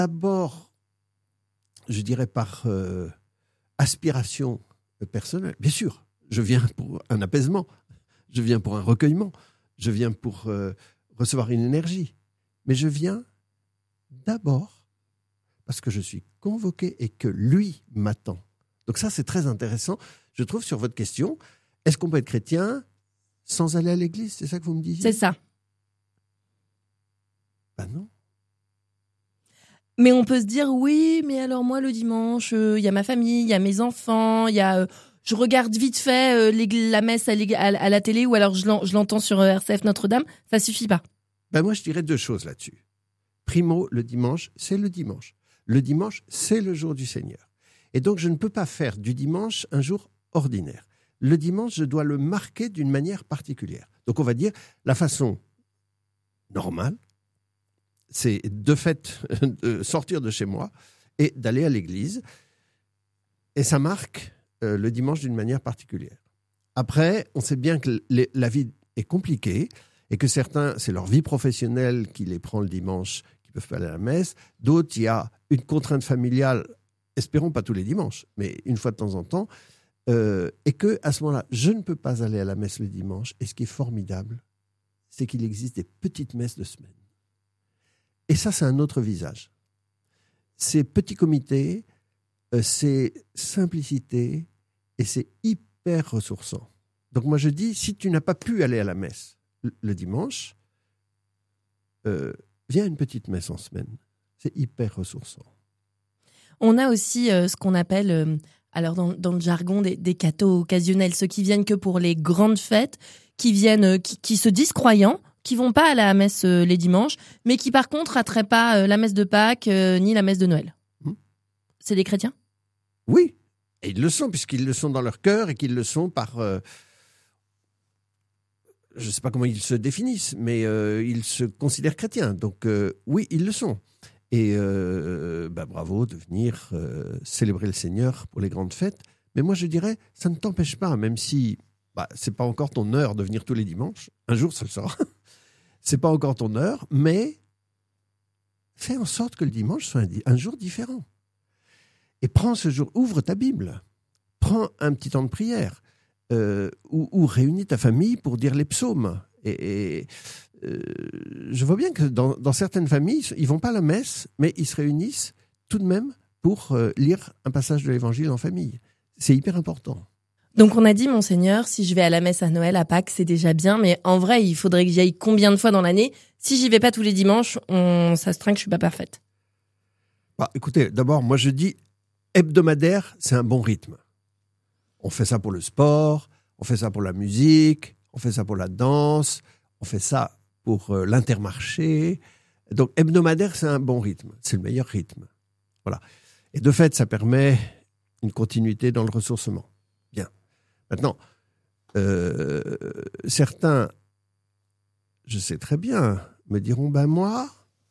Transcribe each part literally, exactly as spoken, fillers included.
D'abord, je dirais par euh, aspiration personnelle. Bien sûr, je viens pour un apaisement, je viens pour un recueillement, je viens pour euh, recevoir une énergie. Mais je viens d'abord parce que je suis convoqué et que lui m'attend. Donc ça, c'est très intéressant. Je trouve sur votre question, est-ce qu'on peut être chrétien sans aller à l'église? C'est ça que vous me disiez? C'est ça. Ben non. Mais on peut se dire, oui, mais alors moi, le dimanche, il euh, y a ma famille, il y a mes enfants, il y a... Euh, je regarde vite fait euh, la messe à, à, à la télé ou alors je, l'en, je l'entends sur euh, R C F Notre-Dame. Ça suffit pas. Ben moi, je dirais deux choses là-dessus. Primo, le dimanche, c'est le dimanche. Le dimanche, c'est le jour du Seigneur. Et donc, je ne peux pas faire du dimanche un jour ordinaire. Le dimanche, je dois le marquer d'une manière particulière. Donc, on va dire, la façon normale, c'est de fait de sortir de chez moi et d'aller à l'église. Et ça marque euh, le dimanche d'une manière particulière. Après, on sait bien que les, la vie est compliquée et que certains, c'est leur vie professionnelle qui les prend le dimanche, qui peuvent pas aller à la messe. D'autres, il y a une contrainte familiale, espérons pas tous les dimanches, mais une fois de temps en temps. Euh, et qu'à ce moment-là, je ne peux pas aller à la messe le dimanche. Et ce qui est formidable, c'est qu'il existe des petites messes de semaine. Et ça, c'est un autre visage. C'est petit comité, euh, c'est simplicité et c'est hyper ressourçant. Donc moi, je dis, si tu n'as pas pu aller à la messe le, le dimanche, euh, viens à une petite messe en semaine. C'est hyper ressourçant. On a aussi euh, ce qu'on appelle, euh, alors dans, dans le jargon, des, des cathos occasionnels, ceux qui viennent que pour les grandes fêtes, qui viennent, euh, qui, qui se disent croyants, qui vont pas à la messe euh, les dimanches, mais qui par contre rateraient pas euh, la messe de Pâques euh, ni la messe de Noël. Mmh. C'est des chrétiens? Oui, et ils le sont, puisqu'ils le sont dans leur cœur et qu'ils le sont par... Euh, je ne sais pas comment ils se définissent, mais euh, ils se considèrent chrétiens. Donc euh, oui, ils le sont. Et euh, bah, bravo de venir euh, célébrer le Seigneur pour les grandes fêtes. Mais moi, je dirais, ça ne t'empêche pas, même si bah, ce n'est pas encore ton heure de venir tous les dimanches. Un jour, ça le sera. Ce n'est pas encore ton heure, mais fais en sorte que le dimanche soit un, un jour différent. Et prends ce jour, ouvre ta Bible, prends un petit temps de prière, euh, ou, ou réunis ta famille pour dire les psaumes. Et, et euh, je vois bien que dans, dans certaines familles, ils ne vont pas à la messe, mais ils se réunissent tout de même pour euh, lire un passage de l'Évangile en famille. C'est hyper important. Donc on a dit, Monseigneur, si je vais à la messe à Noël, à Pâques, c'est déjà bien, mais en vrai, il faudrait que j'y aille combien de fois dans l'année? Si j'y vais pas tous les dimanches, on... ça se trinque, je suis pas parfaite. Bah, écoutez, d'abord, moi je dis hebdomadaire, c'est un bon rythme. On fait ça pour le sport, on fait ça pour la musique, on fait ça pour la danse, on fait ça pour euh, l'intermarché. Donc hebdomadaire, c'est un bon rythme, c'est le meilleur rythme. Voilà. Et de fait, ça permet une continuité dans le ressourcement. Bien. Maintenant, euh, certains, je sais très bien, me diront, ben moi,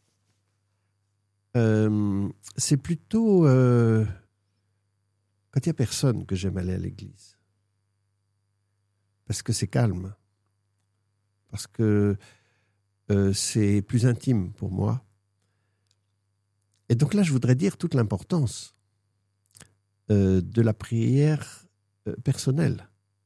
euh, c'est plutôt euh, quand il n'y a personne que j'aime aller à l'église. Parce que c'est calme. Parce que euh, c'est plus intime pour moi. Et donc là, je voudrais dire toute l'importance euh, de la prière euh, personnelle.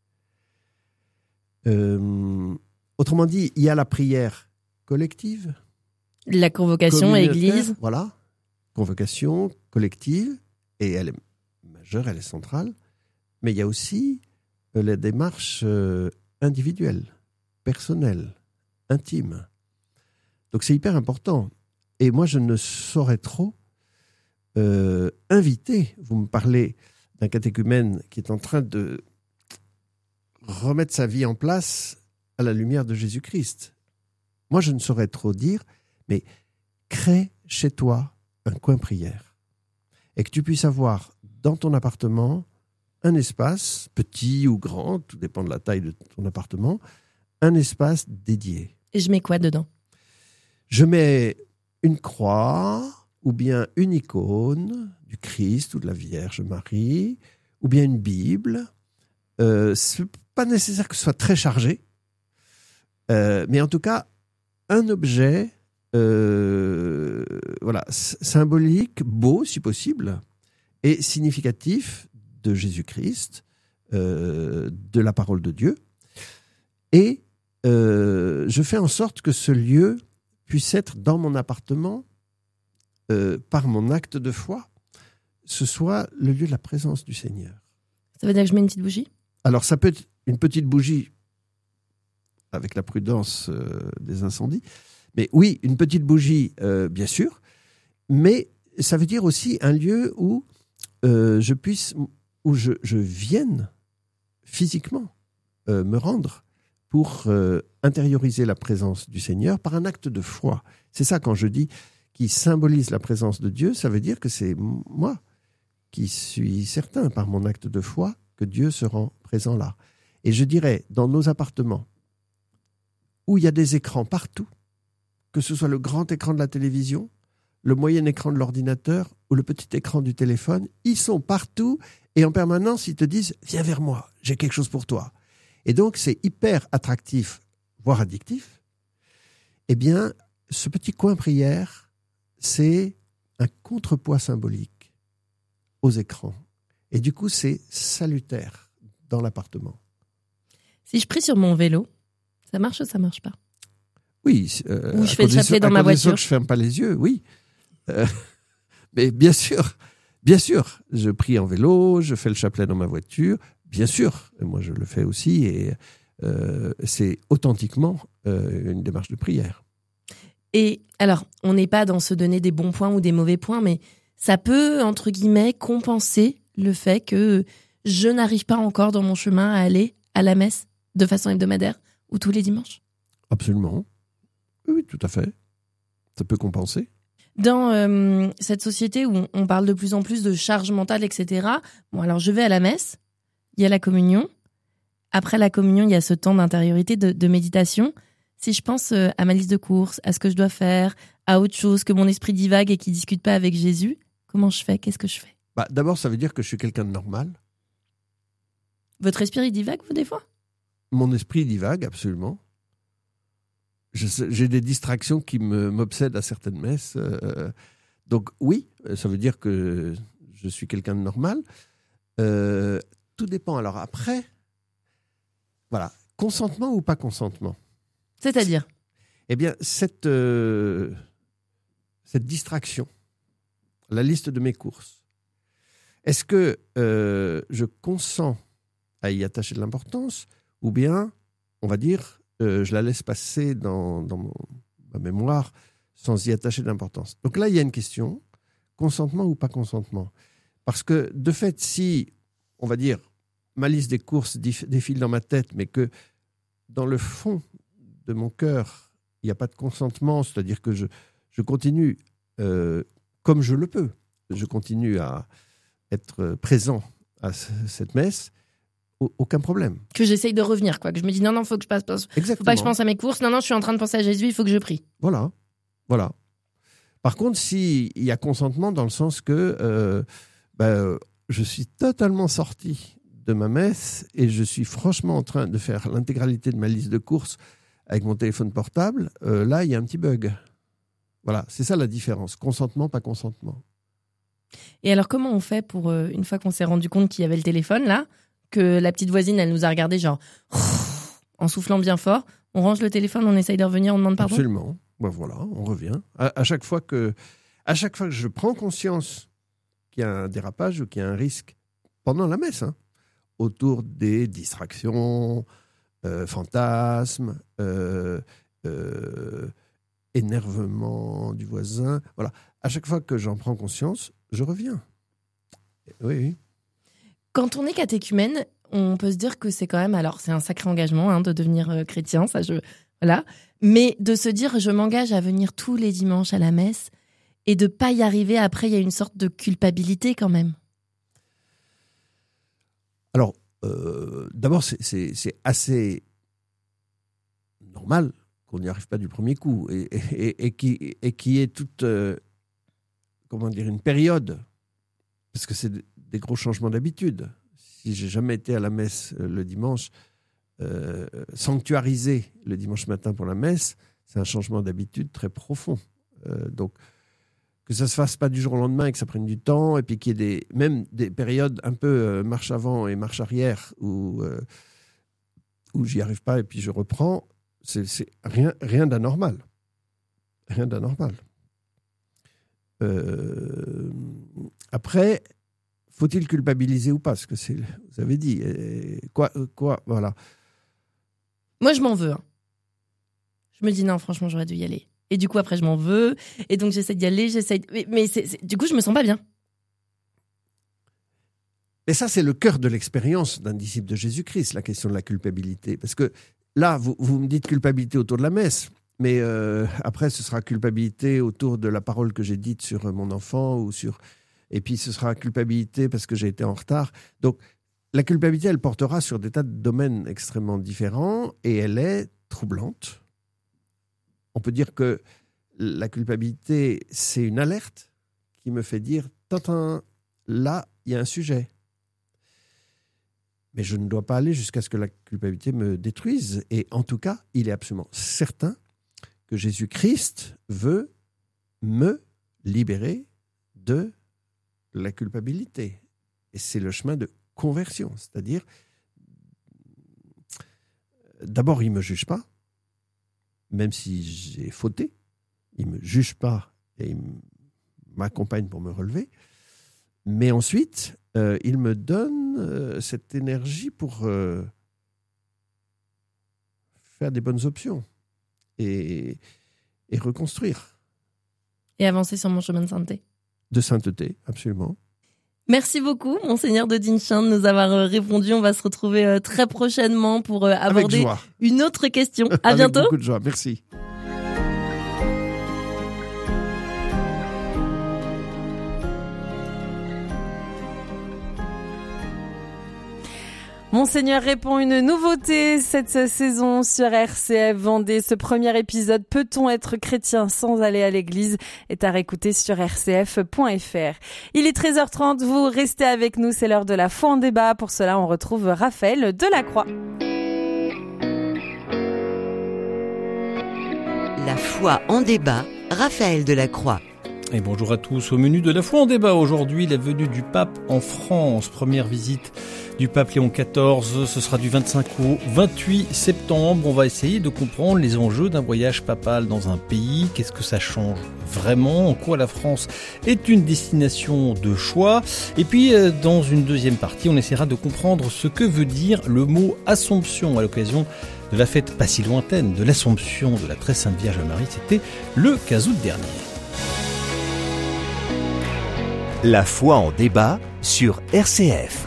Euh, autrement dit, il y a la prière collective. La convocation à l'église. Voilà, convocation collective, et elle est majeure, elle est centrale. Mais il y a aussi euh, la démarche euh, individuelle, personnelle, intime. Donc c'est hyper important. Et moi, je ne saurais trop euh, inviter. Vous me parlez d'un catéchumène qui est en train de remettre sa vie en place à la lumière de Jésus-Christ. Moi, je ne saurais trop dire, mais crée chez toi un coin prière. Et que tu puisses avoir dans ton appartement un espace, petit ou grand, tout dépend de la taille de ton appartement, un espace dédié. Et je mets quoi dedans? Je mets une croix, ou bien une icône du Christ ou de la Vierge Marie, ou bien une Bible. Euh, ce n'est pas nécessaire que ce soit très chargé, euh, mais en tout cas, un objet euh, voilà, symbolique, beau si possible, et significatif de Jésus-Christ, euh, de la parole de Dieu. Et euh, je fais en sorte que ce lieu puisse être dans mon appartement, euh, par mon acte de foi, ce soit le lieu de la présence du Seigneur. Ça veut dire que je mets une petite bougie ? Alors ça peut être une petite bougie, avec la prudence euh, des incendies, mais oui, une petite bougie, euh, bien sûr, mais ça veut dire aussi un lieu où euh, je puisse, où je, je vienne physiquement euh, me rendre pour euh, intérioriser la présence du Seigneur par un acte de foi. C'est ça, quand je dis qui symbolise la présence de Dieu, ça veut dire que c'est moi qui suis certain par mon acte de foi que Dieu se rend présent là. Et je dirais, dans nos appartements, où il y a des écrans partout, que ce soit le grand écran de la télévision, le moyen écran de l'ordinateur ou le petit écran du téléphone, ils sont partout et en permanence, ils te disent « Viens vers moi, j'ai quelque chose pour toi ». Et donc, c'est hyper attractif, voire addictif. Eh bien, ce petit coin prière, c'est un contrepoids symbolique aux écrans. Et du coup, c'est salutaire dans l'appartement. Si je prie sur mon vélo, ça marche ou ça marche pas ? Oui. Euh, ou je fais le chapelet dans ma voiture. Que je ferme pas les yeux, oui. Euh, mais bien sûr, bien sûr, je prie en vélo, je fais le chapelet dans ma voiture, bien sûr. Et moi, je le fais aussi, et euh, c'est authentiquement euh, une démarche de prière. Et alors, on n'est pas dans se donner des bons points ou des mauvais points, mais ça peut, entre guillemets, compenser le fait que je n'arrive pas encore dans mon chemin à aller à la messe de façon hebdomadaire ou tous les dimanches. Absolument. Oui, tout à fait. Ça peut compenser. Dans euh, cette société où on parle de plus en plus de charge mentale, et cetera, bon, alors je vais à la messe, il y a la communion. Après la communion, il y a ce temps d'intériorité, de, de méditation. Si je pense euh, à ma liste de courses, à ce que je dois faire, à autre chose, que mon esprit divague et qui ne discute pas avec Jésus, comment je fais ? Qu'est-ce que je fais ? Bah, d'abord, ça veut dire que je suis quelqu'un de normal. Votre esprit divague, vous, des fois ? Mon esprit divague, absolument. Je, j'ai des distractions qui me, m'obsèdent à certaines messes. Euh, donc oui, ça veut dire que je suis quelqu'un de normal. Euh, tout dépend. Alors après, voilà, consentement ou pas consentement ? C'est-à-dire ? Eh bien, cette, euh, cette distraction, la liste de mes courses, est-ce que euh, je consens à y attacher de l'importance, ou bien, on va dire, euh, je la laisse passer dans, dans mon, ma mémoire sans y attacher d'importance. Donc là, il y a une question, consentement ou pas consentement ? Parce que, de fait, si, on va dire, ma liste des courses défile dans ma tête, mais que dans le fond de mon cœur, il n'y a pas de consentement, c'est-à-dire que je, je continue euh, comme je le peux, je continue à être présent à c- cette messe, aucun problème. Que j'essaye de revenir, quoi. Que je me dis non, non, il faut que je passe, Exactement. faut pas que je pense à mes courses. Non, non, je suis en train de penser à Jésus, il faut que je prie. Voilà, voilà. Par contre, s'il y a consentement dans le sens que euh, ben, je suis totalement sorti de ma messe et je suis franchement en train de faire l'intégralité de ma liste de courses avec mon téléphone portable, euh, là, il y a un petit bug. Voilà, c'est ça la différence. Consentement, pas consentement. Et alors, comment on fait pour, euh, une fois qu'on s'est rendu compte qu'il y avait le téléphone, là, que la petite voisine, elle nous a regardé genre en soufflant bien fort, on range le téléphone, on essaye de revenir, on demande pardon ? Absolument. Ben voilà, on revient. À, à, chaque fois que, à chaque fois que je prends conscience qu'il y a un dérapage ou qu'il y a un risque pendant la messe, hein, autour des distractions, euh, fantasmes, euh, euh, énervement du voisin, voilà. À chaque fois que j'en prends conscience, je reviens. Oui, oui. Quand on est catéchumène, on peut se dire que c'est quand même, alors c'est un sacré engagement hein, de devenir euh, chrétien, ça je, voilà. Mais de se dire je m'engage à venir tous les dimanches à la messe et de pas y arriver, après il y a une sorte de culpabilité quand même. Alors, euh, d'abord c'est, c'est, c'est assez normal qu'on n'y arrive pas du premier coup et, et, et, qui, et qui est toute, euh, comment dire, une période, parce que c'est des gros changements d'habitude. Si j'ai jamais été à la messe le dimanche, euh, sanctuarisé le dimanche matin pour la messe, c'est un changement d'habitude très profond. Euh, donc, que ça ne se fasse pas du jour au lendemain et que ça prenne du temps, et puis qu'il y ait des, même des périodes un peu euh, marche avant et marche arrière où, euh, où j'y arrive pas et puis je reprends, c'est, c'est rien, rien d'anormal. Rien d'anormal. Euh, après, faut-il culpabiliser ou pas? Parce que c'est, vous avez dit, euh, quoi, euh, quoi, voilà. Moi, je m'en veux. Hein. Je me dis non, franchement, j'aurais dû y aller. Et du coup, après, je m'en veux. Et donc, j'essaie d'y aller, j'essaie. De... Mais, mais c'est, c'est... du coup, je me sens pas bien. Et ça, c'est le cœur de l'expérience d'un disciple de Jésus-Christ, la question de la culpabilité. Parce que là, vous, vous me dites culpabilité autour de la messe. Mais euh, après, ce sera culpabilité autour de la parole que j'ai dite sur mon enfant ou sur... Et puis, ce sera culpabilité parce que j'ai été en retard. Donc, la culpabilité, elle portera sur des tas de domaines extrêmement différents et elle est troublante. On peut dire que la culpabilité, c'est une alerte qui me fait dire « Tintin, là, il y a un sujet ». Mais je ne dois pas aller jusqu'à ce que la culpabilité me détruise. Et en tout cas, il est absolument certain que Jésus-Christ veut me libérer de la culpabilité. Et c'est le chemin de conversion. C'est-à-dire, d'abord, il ne me juge pas, même si j'ai fauté. Il ne me juge pas et il m'accompagne pour me relever. Mais ensuite, euh, il me donne euh, cette énergie pour euh, faire des bonnes options. Et, et reconstruire. Et avancer sur mon chemin de sainteté. De sainteté, absolument. Merci beaucoup, Monseigneur de Dinshan, de nous avoir répondu. On va se retrouver très prochainement pour aborder une autre question. À Avec bientôt. Beaucoup de joie, merci. Monseigneur répond, une nouveauté cette saison sur R C F Vendée. Ce premier épisode, Peut-on être chrétien sans aller à l'église, est à réécouter sur r c f point f r. Il est treize heures trente, vous restez avec nous, c'est l'heure de la foi en débat. Pour cela, on retrouve Raphaël Delacroix. La foi en débat, Raphaël Delacroix. Et bonjour à tous. Au menu de la foi en débat aujourd'hui, la venue du pape en France. Première visite du pape Léon quatorze, ce sera du vingt-cinq au vingt-huit septembre. On va essayer de comprendre les enjeux d'un voyage papal dans un pays. Qu'est-ce que ça change vraiment? En quoi la France est une destination de choix? Et puis, dans une deuxième partie, on essaiera de comprendre ce que veut dire le mot Assomption à l'occasion de la fête pas si lointaine de l'Assomption de la très sainte Vierge Marie. C'était le quinze août dernier. La foi en débat sur R C F.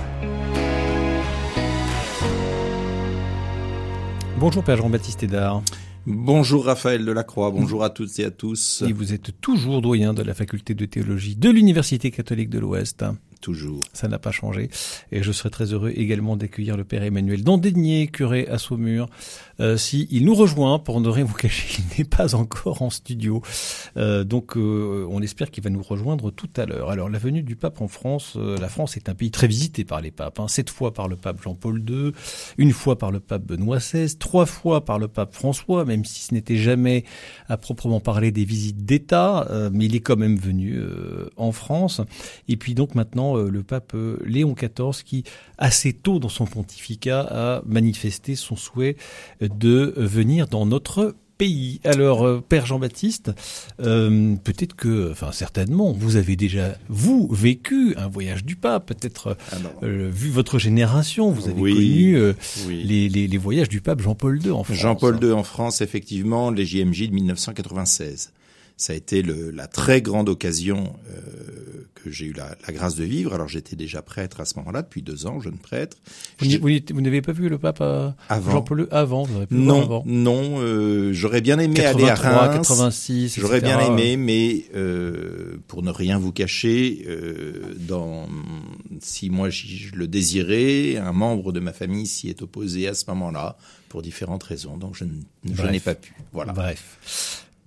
Bonjour Père Jean-Baptiste Hédard. Bonjour Raphaël Delacroix, bonjour à toutes et à tous. Et vous êtes toujours doyen de la faculté de théologie de l'Université catholique de l'Ouest. Toujours. Ça n'a pas changé. Et je serais très heureux également d'accueillir le Père Emmanuel Dandénier, curé à Saumur. Euh, si il nous rejoint, pour ne rien vous cacher, il n'est pas encore en studio. Euh, donc euh, on espère qu'il va nous rejoindre tout à l'heure. Alors la venue du pape en France, euh, la France est un pays très visité par les papes. Hein. Sept fois par le pape Jean-Paul deux, une fois par le pape Benoît seize, trois fois par le pape François, même si ce n'était jamais à proprement parler des visites d'État, euh, mais il est quand même venu euh, en France. Et puis donc maintenant, le pape Léon quatorze qui, assez tôt dans son pontificat, a manifesté son souhait de venir dans notre pays. Alors, Père Jean-Baptiste, euh, peut-être que, enfin certainement, vous avez déjà, vous, vécu un voyage du pape, peut-être euh, vu votre génération, vous avez oui, connu euh, oui. les, les, les voyages du pape Jean-Paul deux en France. Jean-Paul deux en France, effectivement, les J M J de mille neuf cent quatre-vingt-seize. Ça a été le, la très grande occasion euh, que j'ai eu la, la grâce de vivre. Alors j'étais déjà prêtre à ce moment-là, depuis deux ans, jeune prêtre. Vous, vous, vous n'avez pas vu le pape à avant. Jean-Paul deux avant, vous avez pu non, le voir avant. Non, euh, j'aurais bien aimé aller à Reims. quatre-vingt-six, j'aurais bien aimé, mais euh, pour ne rien vous cacher, euh, dans si moi je le désirais, un membre de ma famille s'y est opposé à ce moment-là pour différentes raisons. Donc je, je n'ai pas pu. Voilà. Bref.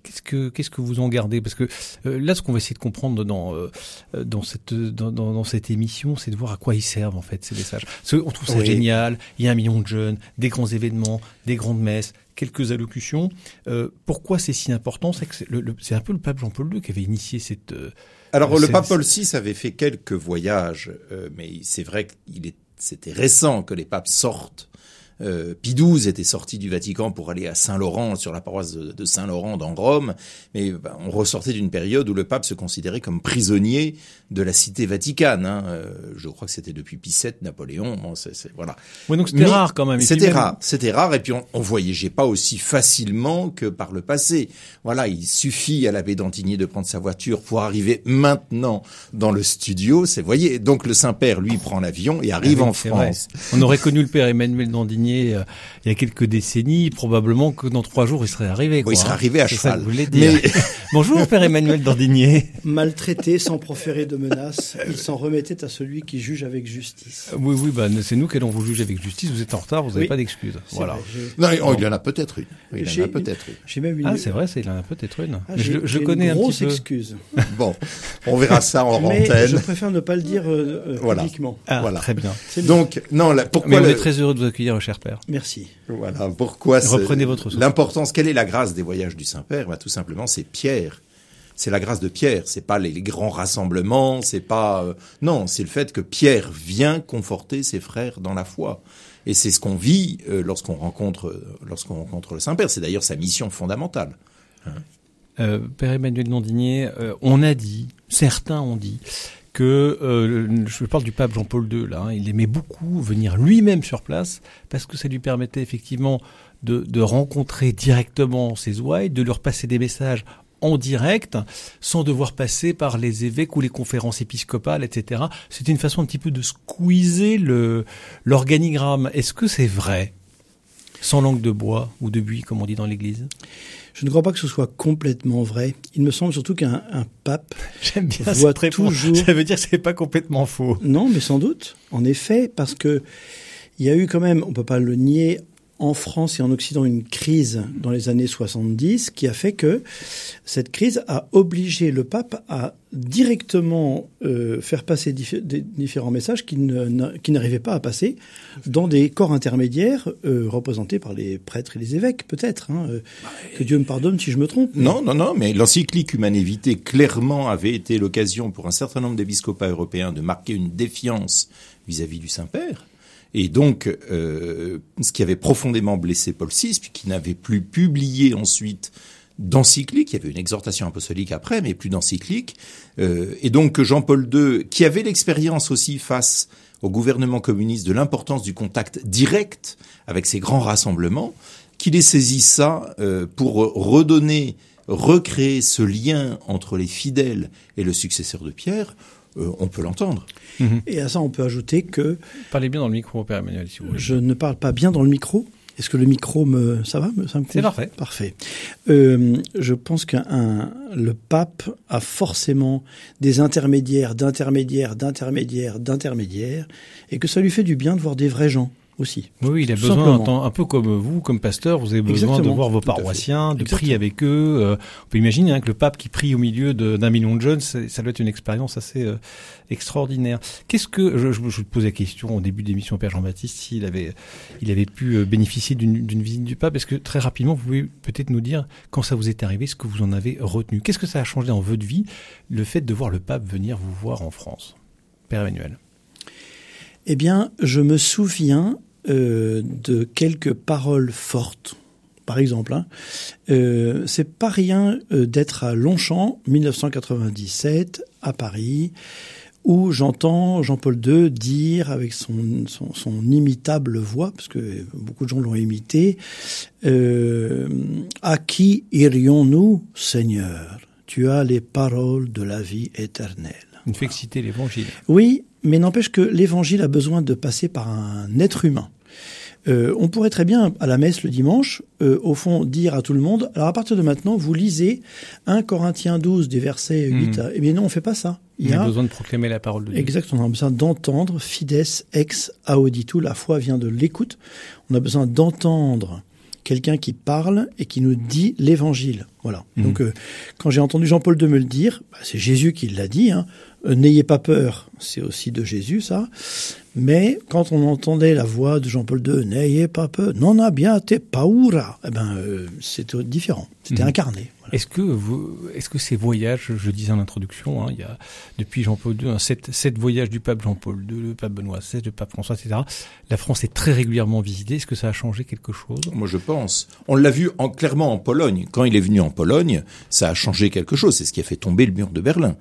Qu'est-ce que qu'est-ce que vous en gardez? Parce que euh, là, ce qu'on va essayer de comprendre dans euh, dans cette dans, dans, dans cette émission, c'est de voir à quoi ils servent en fait ces messages. Parce qu'on trouve ça Oui. génial. Il y a un million de jeunes, des grands événements, des grandes messes, quelques allocutions. Euh, pourquoi c'est si important? C'est que c'est, le, le, c'est un peu le pape Jean-Paul deux qui avait initié cette. Euh, Alors, c'est, le pape Paul six avait fait quelques voyages, euh, mais c'est vrai qu'il est, c'était récent que les papes sortent. Euh, Pie douze était sorti du Vatican pour aller à Saint-Laurent, sur la paroisse de, de Saint-Laurent dans Rome, mais ben, on ressortait d'une période où le pape se considérait comme prisonnier de la cité vaticane. Hein. Euh, je crois que c'était depuis Pie sept, Napoléon. Bon, c'est, c'est, voilà. Ouais, donc c'était Mais rare quand même. Et C'était même... rare, c'était rare, et puis on, on voyageait pas aussi facilement que par le passé. Voilà, il suffit à l'abbé d'Antigné de prendre sa voiture pour arriver maintenant dans le studio. C'est, voyez, donc le Saint-Père lui prend l'avion et arrive Ah oui, en c'est France. vrai. On aurait connu le père Emmanuel d'Andigné euh, il y a quelques décennies. Probablement que dans trois jours il serait arrivé. Quoi, Oui, il serait hein. arrivé à C'est cheval. ça que vous voulez dire. Mais Bonjour père Emmanuel d'Andigné. Maltraité sans proférer de menaces, il s'en remettait à celui qui juge avec justice. Oui, oui, bah, c'est nous qui allons vous juger avec justice. Vous êtes en retard, vous n'avez Oui. pas d'excuses. C'est Voilà. vrai, j'ai- non, oh, il y en a peut-être une. Oui, il y J'ai en a une- peut-être une. J'ai même une, Ah, c'est vrai, c'est, il en a peut-être une. Ah, Mais j'ai- je, je j'ai connais une un grosse petit peu. excuse. Bon, on verra ça en Mais antenne. je préfère ne pas le dire euh, euh, Voilà. publiquement. Ah, Voilà. très bien. C'est mieux. Donc, non, la, Mais pourquoi on le- est très heureux de vous accueillir, cher père. Merci. Voilà, pourquoi c'est- Reprenez votre souffle. l'importance, quelle est la grâce des voyages du Saint-Père? Bah, tout simplement, c'est Pierre. C'est la grâce de Pierre. C'est pas les, les grands rassemblements, c'est pas, euh, non, c'est le fait que Pierre vient conforter ses frères dans la foi. Et c'est ce qu'on vit euh, lorsqu'on rencontre, euh, lorsqu'on rencontre le Saint-Père. C'est d'ailleurs sa mission fondamentale. Euh, père Emmanuel d'Andigné, euh, on a dit, certains ont dit, que, euh, je parle du pape Jean-Paul deux, là, hein, il aimait beaucoup venir lui-même sur place, parce que ça lui permettait effectivement de, de rencontrer directement ses ouailles, de leur passer des messages en direct, sans devoir passer par les évêques ou les conférences épiscopales, et cetera. C'était une façon un petit peu de squeezer le, l'organigramme. Est-ce que c'est vrai? Sans langue de bois ou de buis, comme on dit dans l'église? Je ne crois pas que ce soit complètement vrai. Il me semble surtout qu'un un pape J'aime bien voit cette réponse. toujours... Ça veut dire que c'est pas complètement faux. Non, mais sans doute, en effet, parce que il y a eu quand même, on peut pas le nier, en France et en Occident, une crise dans les années soixante-dix qui a fait que cette crise a obligé le pape à directement euh, faire passer diffé- des différents messages qui, ne, n'a- qui n'arrivaient pas à passer dans des corps intermédiaires euh, représentés par les prêtres et les évêques, peut-être. Hein, euh, que Dieu me pardonne si je me trompe. Non, non, non, mais l'encyclique Humanae Vitae, clairement, avait été l'occasion pour un certain nombre d'épiscopats européens de marquer une défiance vis-à-vis du Saint-Père. Et donc, euh, ce qui avait profondément blessé Paul six, puis qui n'avait plus publié ensuite d'encyclique, il y avait une exhortation apostolique après, mais plus d'encyclique, euh, et donc que Jean-Paul deux, qui avait l'expérience aussi face au gouvernement communiste de l'importance du contact direct avec ces grands rassemblements, qu'il ait saisi ça euh, pour redonner, recréer ce lien entre les fidèles et le successeur de Pierre, euh, on peut l'entendre. Et à ça, on peut ajouter que Parlez bien dans le micro, Père Emmanuel, si vous voulez. je ne parle pas bien dans le micro. Est-ce que le micro me, ça va, me- ça me C'est parfait. Parfait. Euh, je pense qu'un un- le pape a forcément des intermédiaires, d'intermédiaires, d'intermédiaires, d'intermédiaires, et que ça lui fait du bien de voir des vrais gens aussi. Oui, oui, il a Tout besoin, simplement. un, temps- un peu comme vous, comme pasteur, vous avez besoin Exactement. de voir vos Tout à fait. paroissiens, de Exactement. prier avec eux. Euh, on peut imaginer hein, que le pape qui prie au milieu de, d'un million de jeunes, c'est- ça doit être une expérience assez euh, extraordinaire. Qu'est-ce que je, je, je vous pose la question au début de l'émission, Père Jean-Baptiste, s'il avait, il avait pu euh, bénéficier d'une, d'une visite du pape. Est-ce que très rapidement, vous pouvez peut-être nous dire quand ça vous est arrivé, ce que vous en avez retenu? Qu'est-ce que ça a changé dans votre vie, le fait de voir le pape venir vous voir en France, Père Emmanuel? Eh bien, je me souviens euh, de quelques paroles fortes. Par exemple, hein, euh, c'est pas rien euh, d'être à Longchamp, dix-neuf cent quatre-vingt-dix-sept, à Paris, où j'entends Jean-Paul deux dire avec son, son, son imitable voix, parce que beaucoup de gens l'ont imité, euh, « À qui irions-nous, Seigneur? Tu as les paroles de la vie éternelle. » Il fait citer l'évangile. Oui, mais n'empêche que l'évangile a besoin de passer par un être humain. Euh, on pourrait très bien, à la messe le dimanche, euh, au fond, dire à tout le monde, alors à partir de maintenant, vous lisez un Corinthiens douze, des versets huit à... Eh bien non, on fait pas ça. Il, Il y a a besoin de proclamer la parole de Dieu. exactement, on a besoin d'entendre, fides ex auditu, la foi vient de l'écoute. On a besoin d'entendre quelqu'un qui parle et qui nous dit l'évangile. Voilà. Mmh. Donc, euh, quand j'ai entendu Jean-Paul deux me le dire, bah, c'est Jésus qui l'a dit, hein. Euh, n'ayez pas peur, c'est aussi de Jésus, ça. Mais quand on entendait la voix de Jean-Paul deux, n'ayez pas peur, non abbiate paura, eh ben, euh, c'était différent. C'était mmh. incarné. Voilà. Est-ce que vous, est-ce que ces voyages, je disais en introduction, hein, il y a depuis Jean-Paul deux, hein, sept, sept voyages du pape Jean-Paul deux, le pape Benoît seize, le pape François, et cetera. La France est très régulièrement visitée. Est-ce que ça a changé quelque chose? Moi, je pense. On l'a vu en, clairement en Pologne. Quand il est venu en Pologne, ça a changé quelque chose. C'est ce qui a fait tomber le mur de Berlin.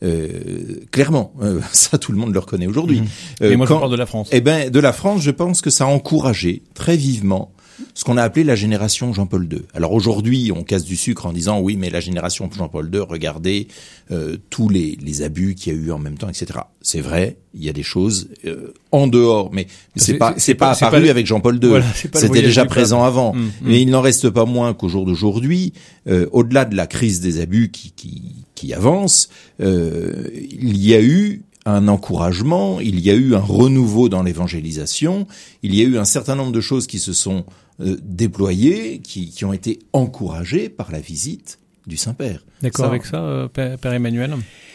Euh, clairement, euh, ça, tout le monde le reconnaît aujourd'hui. Mmh. Euh, Et moi, quand, je parle de la France. Eh ben, de la France, je pense que ça a encouragé très vivement ce qu'on a appelé la génération Jean-Paul deux. Alors aujourd'hui, on casse du sucre en disant oui, mais la génération Jean-Paul deux, regardez euh, tous les, les abus qu'il y a eu en même temps, et cetera. C'est vrai, il y a des choses euh, en dehors, mais c'est, c'est pas c'est, c'est pas c'est apparu pas le... avec Jean-Paul deux. Voilà, c'était déjà présent pape. avant. Mmh, mmh. Mais il n'en reste pas moins qu'au jour d'aujourd'hui, euh, au-delà de la crise des abus qui qui, qui avance, euh, il y a eu un encouragement, il y a eu un renouveau dans l'évangélisation, il y a eu un certain nombre de choses qui se sont euh, déployées, qui, qui ont été encouragées par la visite du Saint-Père. D'accord ça, avec ça, euh, Père, Père Emmanuel?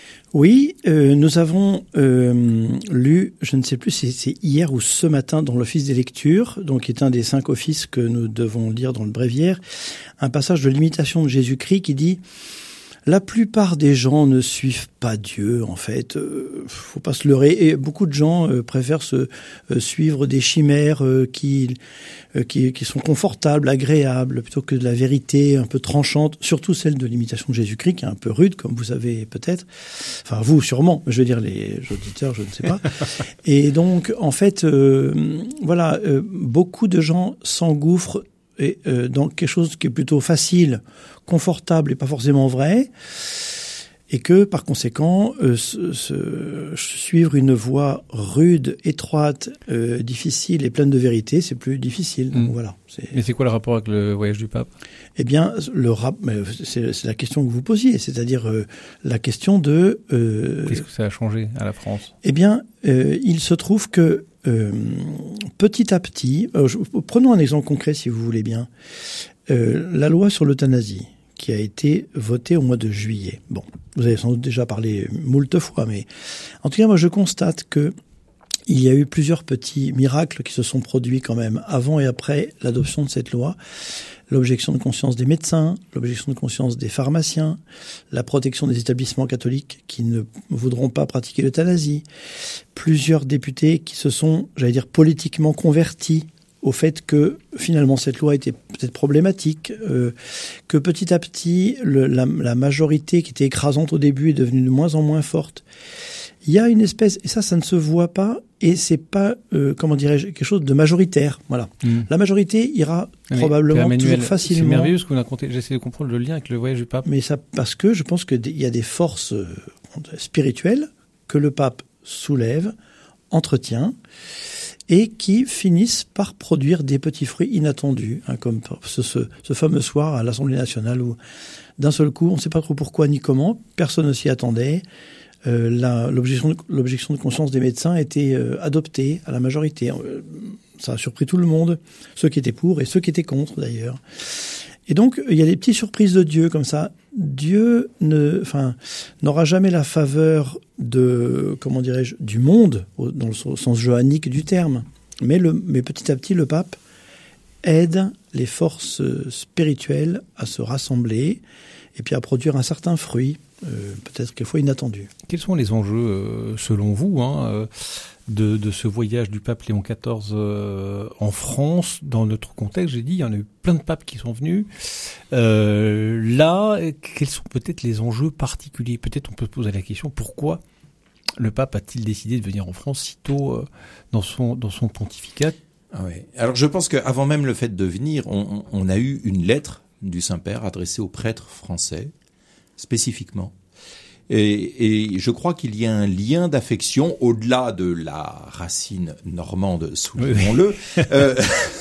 Oui, euh, nous avons euh, lu, je ne sais plus si c'est hier ou ce matin dans l'Office des lectures, donc qui est un des cinq offices que nous devons lire dans le bréviaire, un passage de l'imitation de Jésus-Christ qui dit: la plupart des gens ne suivent pas Dieu, en fait. Euh, faut pas se leurrer. Et beaucoup de gens euh, préfèrent se euh, suivre des chimères euh, qui, euh, qui qui sont confortables, agréables, plutôt que de la vérité un peu tranchante. Surtout celle de l'imitation de Jésus-Christ, qui est un peu rude, comme vous savez peut-être. Enfin, vous sûrement. Je veux dire les auditeurs, je ne sais pas. Et donc, en fait, euh, voilà, euh, beaucoup de gens s'engouffrent et euh, dans quelque chose qui est plutôt facile, confortable et pas forcément vrai, et que par conséquent euh, se, se, suivre une voie rude, étroite, euh, difficile et pleine de vérité, c'est plus difficile. Donc, mmh. voilà. C'est... Mais c'est quoi le rapport avec le voyage du pape? Eh bien, le rap, c'est, c'est la question que vous posiez, c'est-à-dire euh, la question de. Euh, Qu'est-ce que ça a changé à la France? Eh bien, euh, il se trouve que Euh, petit à petit, euh, je, prenons un exemple concret si vous voulez bien. Euh, la loi sur l'euthanasie qui a été votée au mois de juillet. Bon, vous avez sans doute déjà parlé moult fois, mais en tout cas, moi je constate que il y a eu plusieurs petits miracles qui se sont produits quand même avant et après l'adoption de cette loi. L'objection de conscience des médecins, l'objection de conscience des pharmaciens, la protection des établissements catholiques qui ne voudront pas pratiquer l'euthanasie, plusieurs députés qui se sont, j'allais dire, politiquement convertis au fait que finalement cette loi était peut-être problématique, euh, que petit à petit le, la, la majorité qui était écrasante au début est devenue de moins en moins forte. Il y a une espèce, et ça, ça ne se voit pas, et c'est pas, euh, comment dirais-je, quelque chose de majoritaire. Voilà. Mmh. La majorité ira mais probablement Emmanuel, toujours facilement. C'est merveilleux ce qu'on a compté. J'essaie de comprendre le lien avec le voyage du pape. Mais ça, parce que je pense qu'il y a des forces euh, spirituelles que le pape soulève, entretient, et qui finissent par produire des petits fruits inattendus, hein, comme ce, ce, ce fameux soir à l'Assemblée nationale où, d'un seul coup, on ne sait pas trop pourquoi ni comment, personne ne s'y attendait. Euh, la, l'objection, de, l'objection de conscience des médecins a été euh, adoptée à la majorité. Euh, ça a surpris tout le monde, ceux qui étaient pour et ceux qui étaient contre d'ailleurs. Et donc, il y a des petites surprises de Dieu comme ça. Dieu ne, enfin, n'aura jamais la faveur de, comment dirais-je, du monde, dans le sens johannique du terme. Mais, le, mais petit à petit, le pape aide les forces spirituelles à se rassembler et puis à produire un certain fruit. Euh, peut-être quelquefois inattendu. Quels sont les enjeux, euh, selon vous, hein, euh, de, de ce voyage du pape Léon quatorze euh, en France? Dans notre contexte, j'ai dit, il y en a eu plein de papes qui sont venus. Euh, là, quels sont peut-être les enjeux particuliers? Peut-être on peut se poser la question, pourquoi le pape a-t-il décidé de venir en France si tôt euh, dans son, dans son pontificat? Ah oui. Alors je pense qu'avant même le fait de venir, on, on a eu une lettre du Saint-Père adressée aux prêtres français, spécifiquement. Et, et je crois qu'il y a un lien d'affection au-delà de la racine normande, soulignons-le, oui. euh,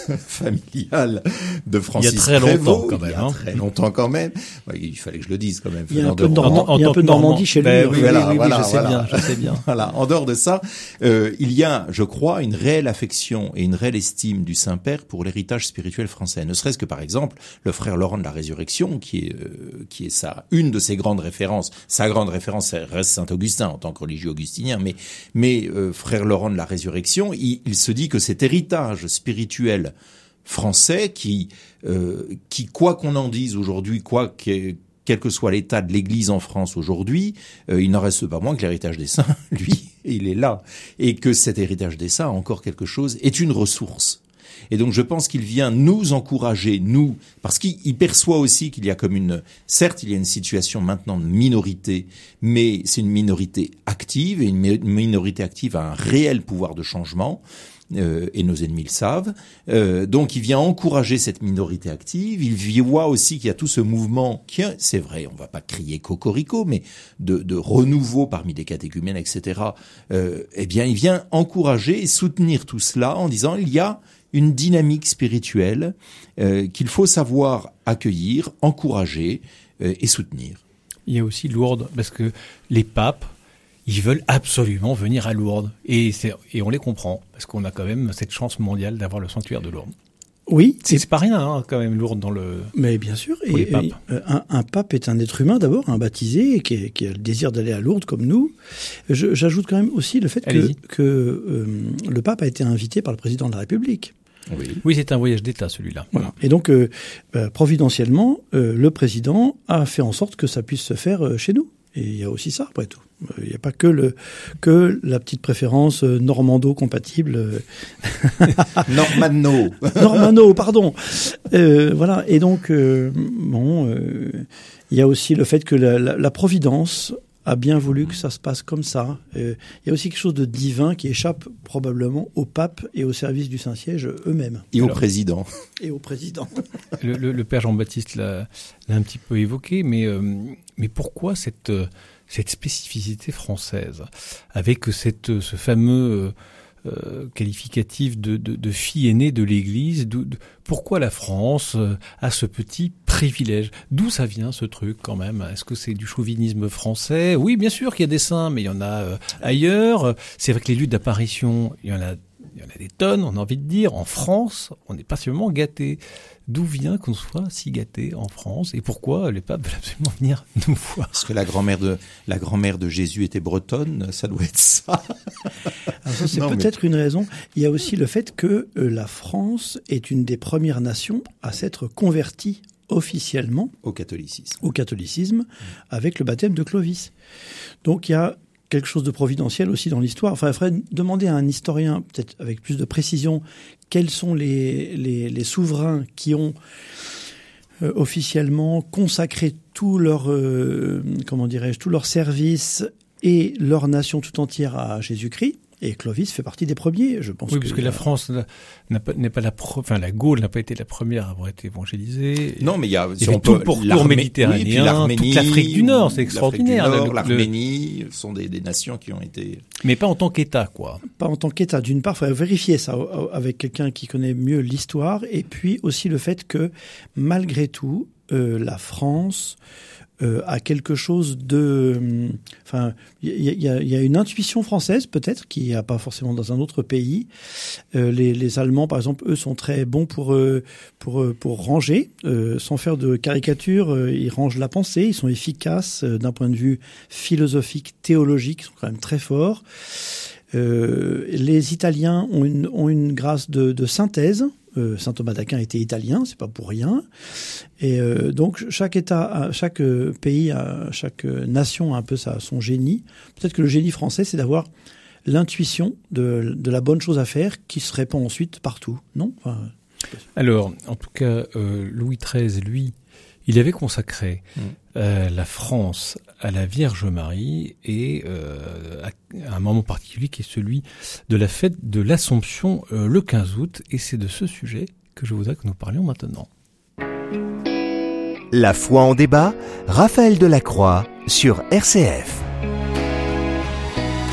familiale de Francis Il y a très Prévost, longtemps quand même. Il y a hein. très longtemps quand même. Ouais, il fallait que je le dise quand même. Il y a un En peu de, dehors- Normand- en- en il y a un tant peu que de Normandie Normand. chez lui. Ben hein. oui, Voilà, oui, oui, voilà, je sais voilà. bien, je sais bien. Voilà. En dehors de ça, euh, il y a, je crois, une réelle affection et une réelle estime du Saint-Père pour l'héritage spirituel français. Ne serait-ce que par exemple le frère Laurent de la Résurrection, qui est euh, qui est sa une de ses grandes références. Sa grande référence reste Saint Augustin en tant que religieux augustinien, mais mais euh, frère Laurent de la Résurrection, il, il se dit que cet héritage spirituel français, qui euh, qui quoi qu'on en dise aujourd'hui, quoi que quel que soit l'état de l'Église en France aujourd'hui, euh, il n'en reste pas moins que l'héritage des saints, lui, il est là. Et que cet héritage des saints, encore quelque chose, est une ressource. Et donc je pense qu'il vient nous encourager, nous, parce qu'il perçoit aussi qu'il y a comme une... Certes, il y a une situation maintenant de minorité, mais c'est une minorité active, et une minorité active a un réel pouvoir de changement. Euh, et nos ennemis le savent. Euh, donc il vient encourager cette minorité active. Il voit aussi qu'il y a tout ce mouvement qui, c'est vrai, on va pas crier cocorico, mais de, de renouveau parmi les catéchumènes, et cetera. Euh, eh bien, il vient encourager et soutenir tout cela en disant il y a une dynamique spirituelle euh, qu'il faut savoir accueillir, encourager euh, et soutenir. Il y a aussi Lourdes, parce que les papes, ils veulent absolument venir à Lourdes. Et, c'est, et on les comprend, parce qu'on a quand même cette chance mondiale d'avoir le sanctuaire de Lourdes. Oui. C'est, c'est pas rien, hein, quand même, Lourdes dans le... Mais bien sûr. Pour Et, les papes. et, euh, un, un pape est un être humain d'abord, un baptisé, qui, est, qui a le désir d'aller à Lourdes comme nous. Je, j'ajoute quand même aussi le fait que, Allez-y. que euh, le pape a été invité par le président de la République. Oui. Oui, c'est un voyage d'État, celui-là. Voilà. Et donc, euh, euh, providentiellement, euh, le président a fait en sorte que ça puisse se faire euh, chez nous. Et il y a aussi ça, après tout. Il n'y a pas que le que la petite préférence euh, normando-compatible. Euh... Normanno. Normano, pardon. Euh, voilà. Et donc, euh, bon, euh, il y a aussi le fait que la, la, la Providence a bien voulu que ça se passe comme ça. Euh, il y a aussi quelque chose de divin qui échappe probablement au pape et au service du Saint-Siège eux-mêmes. Et au Alors. président. Et au président. Le, le, le père Jean-Baptiste l'a, l'a un petit peu évoqué, mais, euh, mais pourquoi cette, euh, cette spécificité française, avec cette, ce fameux euh, qualificatif de, de, de fille aînée de l'Église, de, de, pourquoi la France euh, a ce petit privilège? D'où ça vient ce truc quand même? Est-ce que c'est du chauvinisme français? Oui, bien sûr qu'il y a des saints, mais il y en a euh, ailleurs. C'est vrai que les luttes d'apparition, il y en a Il y en a des tonnes, on a envie de dire. En France, on n'est pas seulement gâtés. D'où vient qu'on soit si gâtés en France? Et pourquoi les papes veulent absolument venir nous voir? Parce que la grand-mère de la grand-mère de Jésus était bretonne, ça doit être ça. Alors ça, c'est Non, peut-être une raison. Il y a aussi le fait que euh, la France est une des premières nations à s'être convertie officiellement Au catholicisme. au catholicisme avec le baptême de Clovis. Donc il y a quelque chose de providentiel aussi dans l'histoire. Enfin, il faudrait demander à un historien, peut-être avec plus de précision, quels sont les, les, les souverains qui ont euh, officiellement consacré tout leur, euh, comment dirais-je, tout leur service et leur nation tout entière à Jésus-Christ. Et Clovis fait partie des premiers, je pense. Oui, que parce que la France n'a pas, n'est pas la pro, enfin, la Gaule n'a pas été la première à avoir été évangélisée. Non, mais il y a, Il y avait tout le pourtour méditerranéen, toute l'Afrique du Nord, c'est extraordinaire. L'Afrique du Nord, Le- l'Arménie sont des, des nations qui ont été... Mais pas en tant qu'État, quoi. Pas en tant qu'État. D'une part, il faudrait vérifier ça avec quelqu'un qui connaît mieux l'histoire. Et puis aussi le fait que, malgré tout, euh, la France euh, a quelque chose de... Enfin, il y, y, y a une intuition française, peut-être, qu'il n'y a pas forcément dans un autre pays. Euh, les, les Allemands, par exemple, eux, sont très bons pour, euh, pour, euh, pour ranger. Euh, sans faire de caricature, euh, ils rangent la pensée. Ils sont efficaces euh, d'un point de vue philosophique, théologique. Ils sont quand même très forts. Euh, les Italiens ont une, ont une grâce de, de synthèse. Euh, Saint Thomas d'Aquin était italien, c'est pas pour rien. Et euh, donc chaque État, chaque euh, pays, chaque euh, nation a un peu sa, son génie. Peut-être que le génie français, c'est d'avoir l'intuition de, de la bonne chose à faire qui se répand ensuite partout, non? Enfin, Alors, en tout cas, euh, Louis treize, lui, il avait consacré mmh. euh, la France à la Vierge Marie et euh, à, à un moment particulier qui est celui de la fête de l'Assomption euh, le quinze août. Et c'est de ce sujet que je voudrais que nous parlions maintenant. La foi en débat, Raphaël Delacroix sur R C F.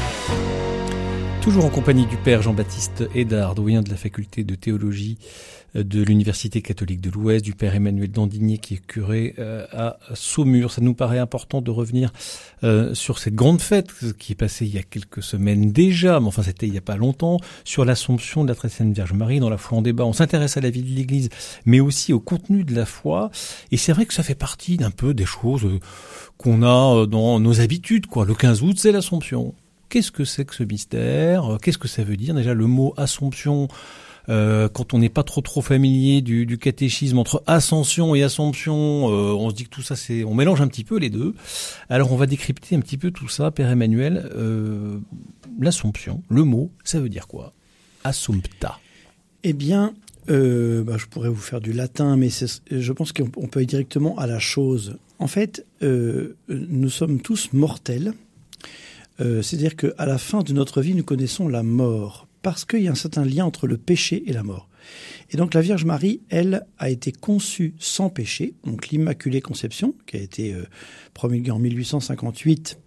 Toujours en compagnie du père Jean-Baptiste Hédard, doyen de la faculté de théologie de l'Université catholique de l'Ouest, du Père Emmanuel Dandigné, qui est curé euh, à Saumur. Ça nous paraît important de revenir euh, sur cette grande fête qui est passée il y a quelques semaines déjà, mais enfin c'était il n'y a pas longtemps, sur l'Assomption de la Très Sainte Vierge Marie dans la foi en débat. On s'intéresse à la vie de l'Église, mais aussi au contenu de la foi. Et c'est vrai que ça fait partie d'un peu des choses qu'on a dans nos habitudes, quoi. Le quinze août, c'est l'Assomption. Qu'est-ce que c'est que ce mystère ? Qu'est-ce que ça veut dire ? Déjà, le mot Assomption, euh, quand on n'est pas trop trop familier du, du catéchisme, entre ascension et assomption, euh, on se dit que tout ça, c'est, on mélange un petit peu les deux. Alors, on va décrypter un petit peu tout ça, Père Emmanuel. Euh, L'Assomption, le mot, ça veut dire quoi ? Assumpta. Eh bien, euh, bah, je pourrais vous faire du latin, mais c'est, je pense qu'on on peut aller directement à la chose. En fait, euh, nous sommes tous mortels. Euh, c'est-à-dire qu'à la fin de notre vie, nous connaissons la mort, parce qu'il y a un certain lien entre le péché et la mort. Et donc la Vierge Marie, elle, a été conçue sans péché, donc l'Immaculée Conception, qui a été euh, promulguée en mille huit cent cinquante-huit,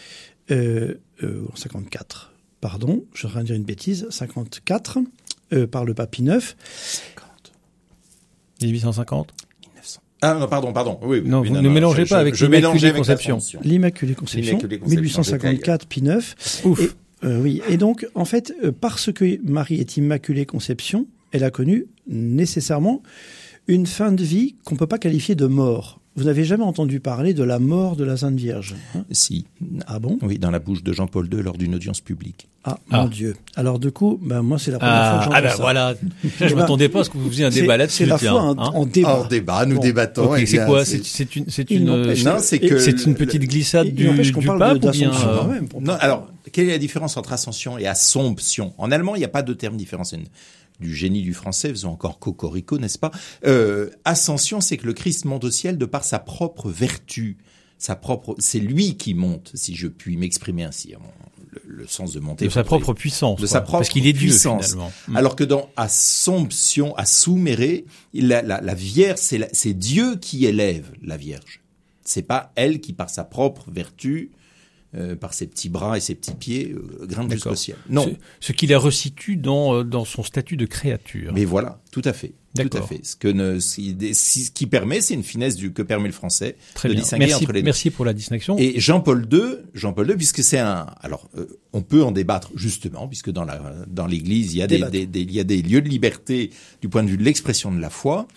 euh, euh, cinquante-quatre, pardon, je suis en train de dire une bêtise, cinquante-quatre, euh, par le pape Pie neuf. cinquante. dix-huit cent cinquante Ah non, pardon, pardon. Oui, oui, non, oui, vous non, ne non, mélangez je, pas avec je l'Immaculée avec Conception. L'Immaculée Conception, L'Immaculée Conception, mille huit cent cinquante-quatre, Pie neuf. Ouf. Et, euh, oui, et donc, en fait, euh, parce que Marie est Immaculée Conception, elle a connu nécessairement une fin de vie qu'on ne peut pas qualifier de mort. Vous n'avez jamais entendu parler de la mort de la Sainte Vierge, hein ? Si. Ah bon ? Oui, dans la bouche de Jean-Paul deux lors d'une audience publique. Ah, Ah. mon Dieu. Alors, du coup, ben, moi, c'est la première Ah, fois que j'entends ah ben ça. voilà, je ne ben, m'attendais pas à ce que vous faisiez un C'est- débat là-dessus. C'est la tiens, foi en, hein. en débat. Hors débat, nous Bon. débattons. Ok, eh c'est bien, quoi c'est- c'est, c'est une, c'est Il une, n'empêche- Non, c'est et- que c'est une le- petite glissade Il du, n'empêche qu'on du parle pape de- ou bien d'ascension euh, quand même. pour- Non, alors, quelle est la différence entre ascension et assomption ? En allemand, il n'y a pas de terme différencié. Du génie du français, faisons encore cocorico, n'est-ce pas ? euh, Ascension, c'est que le Christ monte au ciel de par sa propre vertu, sa propre. C'est lui qui monte, si je puis m'exprimer ainsi. Le, le sens de monter. de sa propre puissance, de quoi, sa propre parce qu'il est Dieu puissance. finalement. Mm. Alors que dans Assomption, Assumere, la, la, la Vierge, c'est, la, c'est Dieu qui élève la Vierge. C'est pas elle qui, par sa propre vertu, euh, par ses petits bras et ses petits pieds, euh, grimpe D'accord. jusqu'au ciel. Non. Ce, ce qui la resitue dans, euh, dans son statut de créature. Mais voilà, tout à fait. Tout D'accord. à fait. Ce que ne, si, si- ce qui permet, c'est une finesse du que permet le français Très de bien. distinguer Merci, entre les deux. merci pour la distinction. Et Jean-Paul deux, Jean-Paul deux, puisque c'est un, alors euh, on peut en débattre justement, puisque dans la dans l'Église il y a des, des, des il y a des lieux de liberté du point de vue de l'expression de la foi.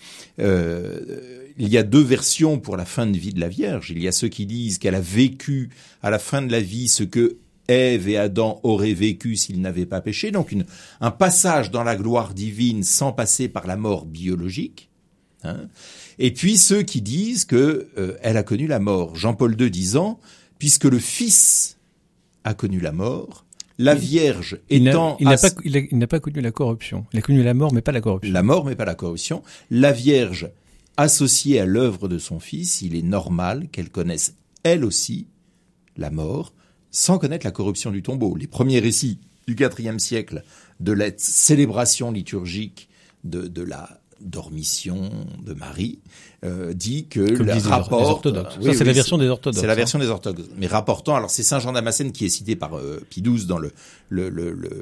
Euh, il y a deux versions pour la fin de vie de la Vierge. Il y a ceux qui disent qu'elle a vécu à la fin de la vie ce que Ève et Adam auraient vécu s'ils n'avaient pas péché. Donc une, un passage dans la gloire divine sans passer par la mort biologique. Hein. Et puis ceux qui disent que euh, elle a connu la mort. Jean-Paul deux disant, puisque le Fils a connu la mort, la Vierge il n'a, étant il n'a à- pas, il a- il n'a pas connu la corruption. Il a connu la mort, mais pas la corruption. la mort mais pas la corruption, la Vierge associée à l'œuvre de son Fils, il est normal qu'elle connaisse elle aussi la mort, sans connaître la corruption du tombeau. Les premiers récits du quatrième siècle de la célébration liturgique de, de la dormition de Marie euh, dit que Comme le disent les or- rapport... les orthodoxes. Oui, Ça, c'est oui, la version des orthodoxes. C'est la hein. version des orthodoxes. Mais rapportant, alors c'est Saint Jean Damascène qui est cité par euh, Pie douze dans le, le, le, le,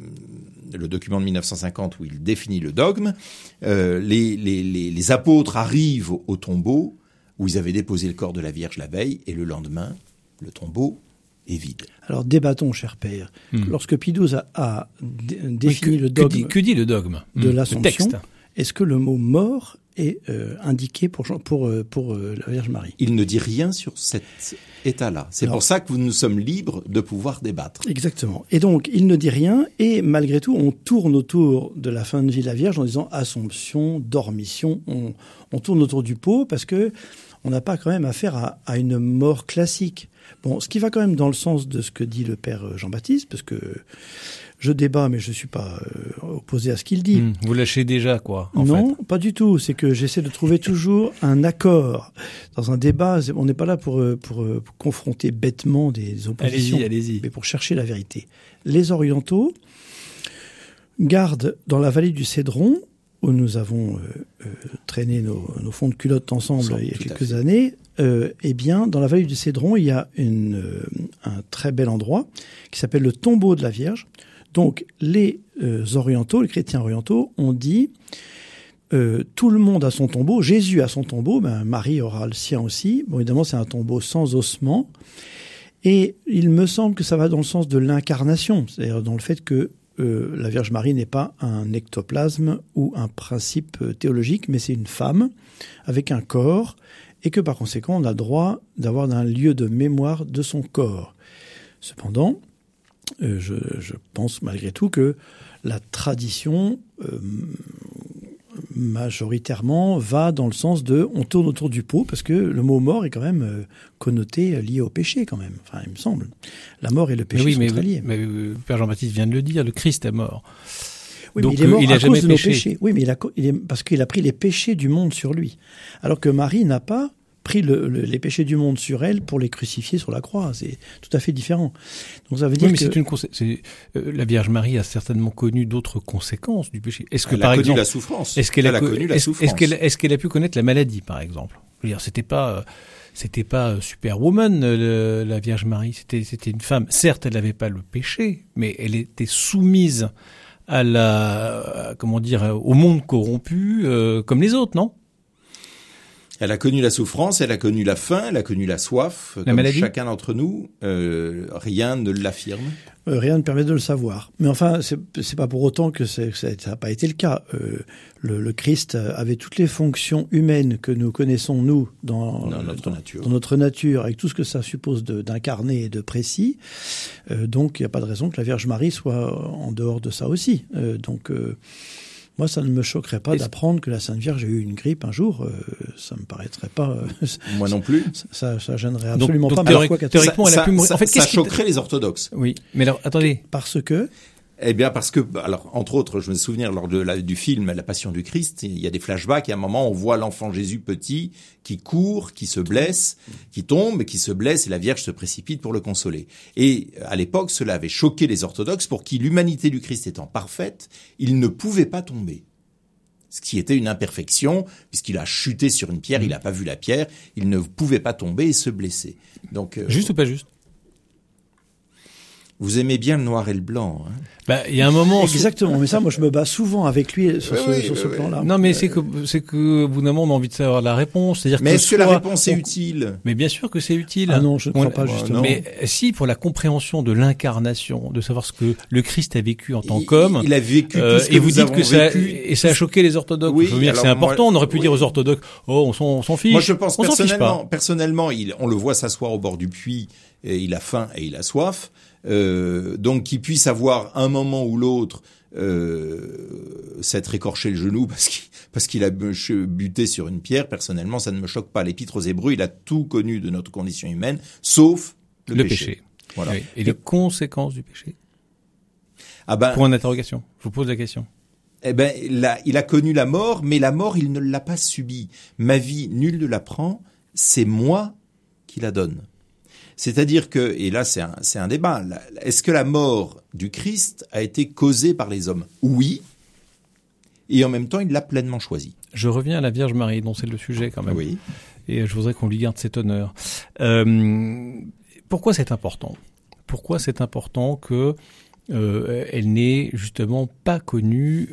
le document de mille neuf cent cinquante où il définit le dogme. Euh, les, les, les, les apôtres arrivent au, au tombeau où ils avaient déposé le corps de la Vierge la veille et le lendemain, le tombeau est vide. Alors débattons, cher père. Hmm. Lorsque Pie douze a, a dé- Oui, défini que, le que dogme dit, que dit le dogme de Hmm. Le l'Assomption, texte. est-ce que le mot mort est euh, indiqué pour, Jean- pour, euh, pour euh, la Vierge Marie? Il ne dit rien sur cet état-là. C'est Alors- pour ça que nous sommes libres de pouvoir débattre. Exactement. Et donc, il ne dit rien, et malgré tout, on tourne autour de la fin de vie de la Vierge en disant Assomption, Dormition, on, on tourne autour du pot parce que on n'a pas quand même affaire à, à une mort classique. Bon, ce qui va quand même dans le sens de ce que dit le père Jean-Baptiste, parce que je débat, mais je suis pas euh, opposé à ce qu'il dit. Hmm. Vous lâchez déjà, quoi, en non, fait. pas du tout. C'est que j'essaie de trouver toujours un accord dans un débat. On n'est pas là pour, euh, pour, euh, pour confronter bêtement des oppositions, Allez-y, allez-y. mais pour chercher la vérité. Les orientaux gardent dans la vallée du Cédron, où nous avons euh, euh, traîné nos, nos fonds de culotte ensemble Ensemble, il y a tout à quelques fait. années, euh, eh bien, dans la vallée du Cédron, il y a une, euh, un très bel endroit qui s'appelle le tombeau de la Vierge. Donc, les euh, orientaux, les chrétiens orientaux, ont dit euh, tout le monde a son tombeau, Jésus a son tombeau, ben, Marie aura le sien aussi. Bon, évidemment, c'est un tombeau sans ossements. Et il me semble que ça va dans le sens de l'incarnation, c'est-à-dire dans le fait que euh, la Vierge Marie n'est pas un ectoplasme ou un principe théologique, mais c'est une femme avec un corps, et que par conséquent, on a le droit d'avoir un lieu de mémoire de son corps. Cependant, euh, je, je pense malgré tout que la tradition euh, majoritairement va dans le sens de on tourne autour du pot, parce que le mot mort est quand même euh, connoté lié au péché quand même, enfin il me semble. La mort et le péché mais oui, sont mais, très liés. Mais, mais Père Jean-Baptiste vient de le dire, le Christ est mort. Oui, donc mais il est mort il à a cause jamais de nos péché. péchés. Oui, mais il a, il est, parce qu'il a pris les péchés du monde sur lui. Alors que Marie n'a pas pris le, le, les péchés du monde sur elle pour les crucifier sur la croix. C'est tout à fait différent. Donc ça veut dire oui, mais que c'est une consé- c'est, euh, la Vierge Marie a certainement connu d'autres conséquences du péché. Est-ce que Elle par a connu exemple, la souffrance. est-ce qu'elle Elle a, a co- connu la est-ce, souffrance. est-ce qu'elle, est-ce qu'elle a pu connaître la maladie, par exemple? Je veux dire, c'était pas, euh, c'était pas Superwoman, euh, le, la Vierge Marie. C'était, c'était une femme. Certes, elle n'avait pas le péché, mais elle était soumise à la, à, comment dire, au monde corrompu, euh, comme les autres, non? Elle a connu la souffrance, elle a connu la faim, elle a connu la soif. La comme maladie. chacun d'entre nous, euh, rien ne l'affirme. euh, rien ne permet de le savoir. Mais enfin, c'est, c'est pas pour autant que, c'est, que ça n'a pas été le cas. Euh, le, le Christ avait toutes les fonctions humaines que nous connaissons, nous, dans, Dans notre dans, nature. dans notre nature, avec tout ce que ça suppose de, d'incarné et de précis. Euh, donc, il n'y a pas de raison que la Vierge Marie soit en dehors de ça aussi. Euh, donc... Euh, Moi, ça ne me choquerait pas Est-ce... d'apprendre que la Sainte Vierge a eu une grippe un jour. Euh, ça me paraîtrait pas. Euh, Moi non plus. Ça, ça gênerait absolument donc, pas. donc, théorique, pourquoi théoriquement, ça, elle a pu mourir. ça, En fait, ça qu'est-ce choquerait qui... les orthodoxes. Oui, mais alors attendez. Parce que. Eh bien, parce que, alors, entre autres, je me souviens lors de la, du film La Passion du Christ, il y a des flashbacks. Et à un moment, on voit l'enfant Jésus petit qui court, qui se blesse, qui tombe, qui se blesse, et la Vierge se précipite pour le consoler. Et à l'époque, cela avait choqué les orthodoxes, pour qui l'humanité du Christ étant parfaite, il ne pouvait pas tomber. Ce qui était une imperfection, puisqu'il a chuté sur une pierre, il n'a pas vu la pierre, il ne pouvait pas tomber et se blesser. Donc, euh, juste ou pas juste? Vous aimez bien le noir et le blanc, hein? Bah, il y a un moment. Exactement. Mais ça, moi, je me bats souvent avec lui sur Oui, ce, oui, sur ce oui, plan-là. Non, mais c'est que, c'est que, au bout d'un moment, on a envie de savoir la réponse. C'est-à-dire Mais que est-ce que soit la réponse est on- utile? Mais bien sûr que c'est utile. Ah non, je ne crois On- pas, justement. Mais si, pour la compréhension de l'incarnation, de savoir ce que le Christ a vécu en tant Il- qu'homme, il a vécu euh, tout ce que et vous nous dites avons que ça, vécu. et ça a choqué les orthodoxes. Oui, Je veux dire que c'est alors moi- important. On aurait pu oui. dire aux orthodoxes, oh, on s'en, on s'en fiche. Moi, je pense on s'en fiche personnellement, pas. personnellement, il, on le voit s'asseoir au bord du puits, et il a faim et il a soif. Euh, donc, qu'il puisse avoir un moment ou l'autre euh, s'être écorché le genou parce qu'il, parce qu'il a buté sur une pierre. Personnellement, ça ne me choque pas. L'Épître aux Hébreux, il a tout connu de notre condition humaine, sauf le, Le péché. péché. Voilà. Oui. Et les conséquences du péché. Ah ben, Pour une interrogation. Je vous pose la question. eh ben, là, il a connu la mort, mais la mort, il ne l'a pas subie. Ma vie, nul ne la prend. C'est moi qui la donne. C'est-à-dire que, et là c'est un, c'est un débat, est-ce que la mort du Christ a été causée par les hommes? Oui, et en même temps il l'a pleinement choisi. Je reviens à la Vierge Marie, dont c'est le sujet quand même. Oui. Et je voudrais qu'on lui garde cet honneur. Euh, pourquoi c'est important? Pourquoi c'est important que euh, elle n'ait justement pas connu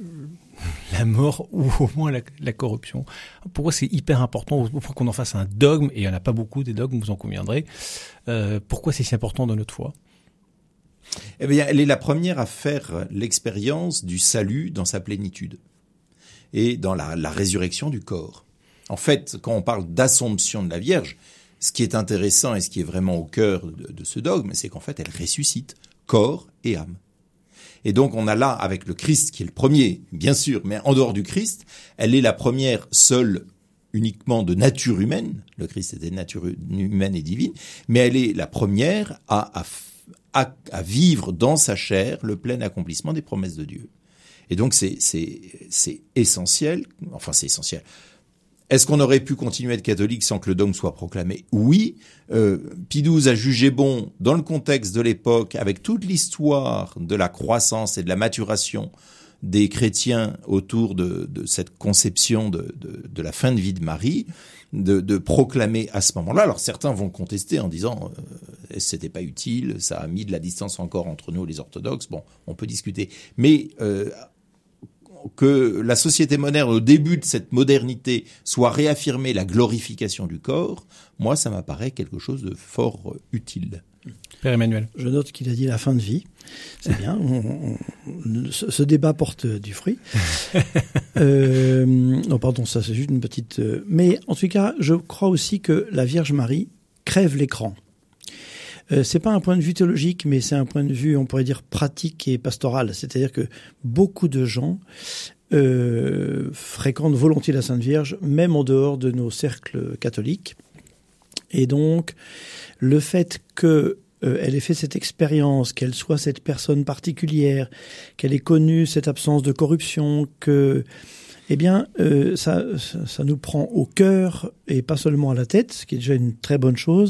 la mort ou au moins la, la corruption? Pourquoi c'est hyper important? Pourquoi qu'on en fasse un dogme? Et il n'y en a pas beaucoup des dogmes, vous en conviendrez. Euh, pourquoi c'est si important dans notre foi? Eh bien, elle est la première à faire l'expérience du salut dans sa plénitude et dans la, la résurrection du corps. En fait, quand on parle d'assomption de la Vierge, ce qui est intéressant et ce qui est vraiment au cœur de, de ce dogme, c'est qu'en fait, elle ressuscite corps et âme. Et donc, on a là, avec le Christ, qui est le premier, bien sûr, mais en dehors du Christ, elle est la première seule uniquement de nature humaine. Le Christ était de nature humaine et divine, mais elle est la première à, à, à, à vivre dans sa chair le plein accomplissement des promesses de Dieu. Et donc, c'est, c'est, c'est essentiel, enfin, c'est essentiel. Est-ce qu'on aurait pu continuer à être catholique sans que le dogme soit proclamé? Oui. Euh, Pie douze a jugé bon, dans le contexte de l'époque, avec toute l'histoire de la croissance et de la maturation des chrétiens autour de, de cette conception de, de, de la fin de vie de Marie, de, de proclamer à ce moment-là. Alors certains vont contester en disant euh, c'était pas utile, ça a mis de la distance encore entre nous les orthodoxes. Bon, on peut discuter. Mais euh, que la société moderne, au début de cette modernité, soit réaffirmée la glorification du corps, moi, ça m'apparaît quelque chose de fort utile. Père Emmanuel. Je note qu'il a dit la fin de vie. C'est bien. On, on, ce, ce débat porte du fruit. euh, non, pardon, ça c'est juste une petite... Euh, mais en tout cas, je crois aussi que la Vierge Marie crève l'écran. Euh, c'est pas un point de vue théologique, mais c'est un point de vue, on pourrait dire, pratique et pastoral. C'est-à-dire que beaucoup de gens euh, fréquentent volontiers la Sainte Vierge, même en dehors de nos cercles catholiques. Et donc, le fait que euh, elle ait fait cette expérience, qu'elle soit cette personne particulière, qu'elle ait connu cette absence de corruption, que, eh bien, euh, ça, ça nous prend au cœur et pas seulement à la tête, ce qui est déjà une très bonne chose.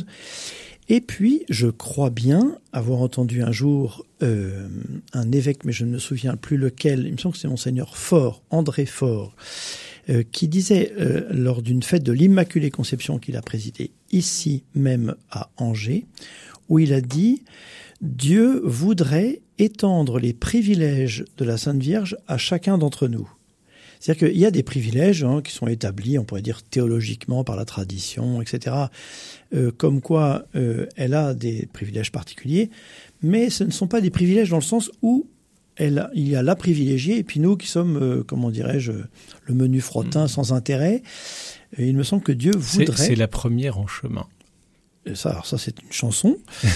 Et puis, je crois bien avoir entendu un jour euh, un évêque, mais je ne me souviens plus lequel, il me semble que c'est Monseigneur Faure, André Faure, euh, qui disait, euh, lors d'une fête de l'Immaculée Conception qu'il a présidée ici même à Angers, où il a dit « Dieu voudrait étendre les privilèges de la Sainte Vierge à chacun d'entre nous ». C'est-à-dire qu'il y a des privilèges hein, qui sont établis, on pourrait dire théologiquement, par la tradition, et cetera, euh, comme quoi euh, elle a des privilèges particuliers, mais ce ne sont pas des privilèges dans le sens où elle a, il y a la privilégiée, et puis nous qui sommes, euh, comment dirais-je, le menu frottin mmh. sans intérêt. Et il me semble que Dieu voudrait... C'est, c'est la première en chemin. Ça, alors ça, c'est une chanson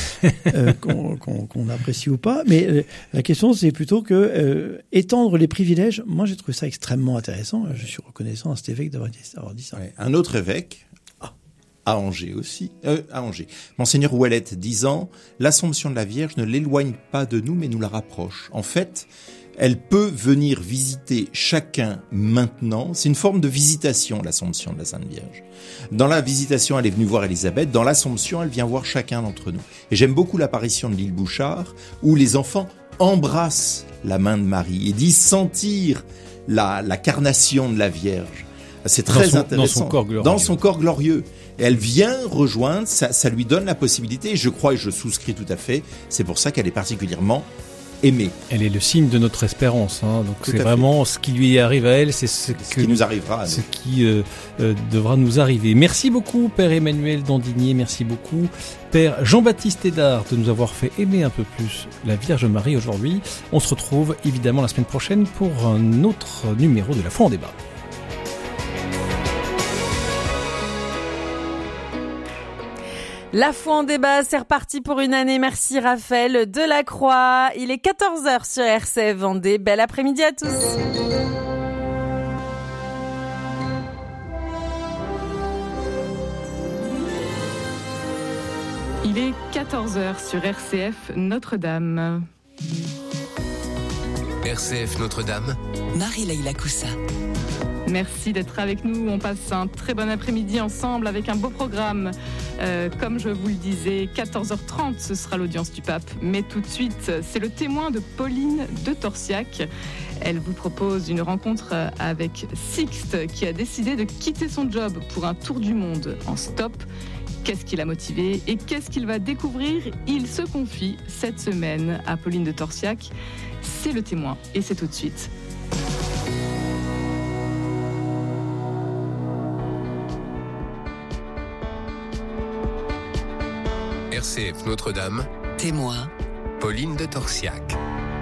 euh, qu'on, qu'on, qu'on apprécie ou pas. Mais euh, la question, c'est plutôt que euh, étendre les privilèges. Moi, j'ai trouvé ça extrêmement intéressant. Je suis reconnaissant à cet évêque d'avoir dit, d'avoir dit ça. Ouais, un autre évêque, ah. à Angers aussi, euh, à Angers, Monseigneur Ouellette, disant « L'Assomption de la Vierge ne l'éloigne pas de nous, mais nous la rapproche. » En fait, elle peut venir visiter chacun maintenant. C'est une forme de visitation, l'Assomption de la Sainte Vierge. Dans la visitation, elle est venue voir Élisabeth. Dans l'Assomption, elle vient voir chacun d'entre nous. Et j'aime beaucoup l'apparition de l'île Bouchard, où les enfants embrassent la main de Marie et disent sentir la, la carnation de la Vierge. C'est très dans son, intéressant. Dans son corps glorieux. Dans son corps glorieux. Et elle vient rejoindre, ça, ça lui donne la possibilité, et je crois et je souscris tout à fait, c'est pour ça qu'elle est particulièrement aimée. Elle est le signe de notre espérance, hein. Donc tout c'est vraiment fait. Ce qui lui arrive à elle, c'est ce, ce que, qui nous arrivera à nous. Ce qui euh, euh, devra nous arriver. Merci beaucoup Père Emmanuel Dandigné, merci beaucoup Père Jean-Baptiste Hédard de nous avoir fait aimer un peu plus la Vierge Marie aujourd'hui. On se retrouve évidemment la semaine prochaine pour un autre numéro de La Foi en débat. La Foi en débat, c'est reparti pour une année. Merci Raphaël Delacroix. Il est quatorze heures sur R C F Vendée. Bel après-midi à tous. Il est quatorze heures sur R C F Notre-Dame. R C F Notre-Dame. Marie-Leila Coussa. Merci d'être avec nous. On passe un très bon après-midi ensemble avec un beau programme. Euh, comme je vous le disais, quatorze heures trente, ce sera l'audience du pape. Mais tout de suite, c'est le témoin de Pauline de Torsiac. Elle vous propose une rencontre avec Sixte, qui a décidé de quitter son job pour un tour du monde en stop. Qu'est-ce qui l'a motivé et qu'est-ce qu'il va découvrir? Il se confie cette semaine à Pauline de Torsiac. C'est le témoin et c'est tout de suite. R C F Notre-Dame. Témoin. Pauline de Torsiac.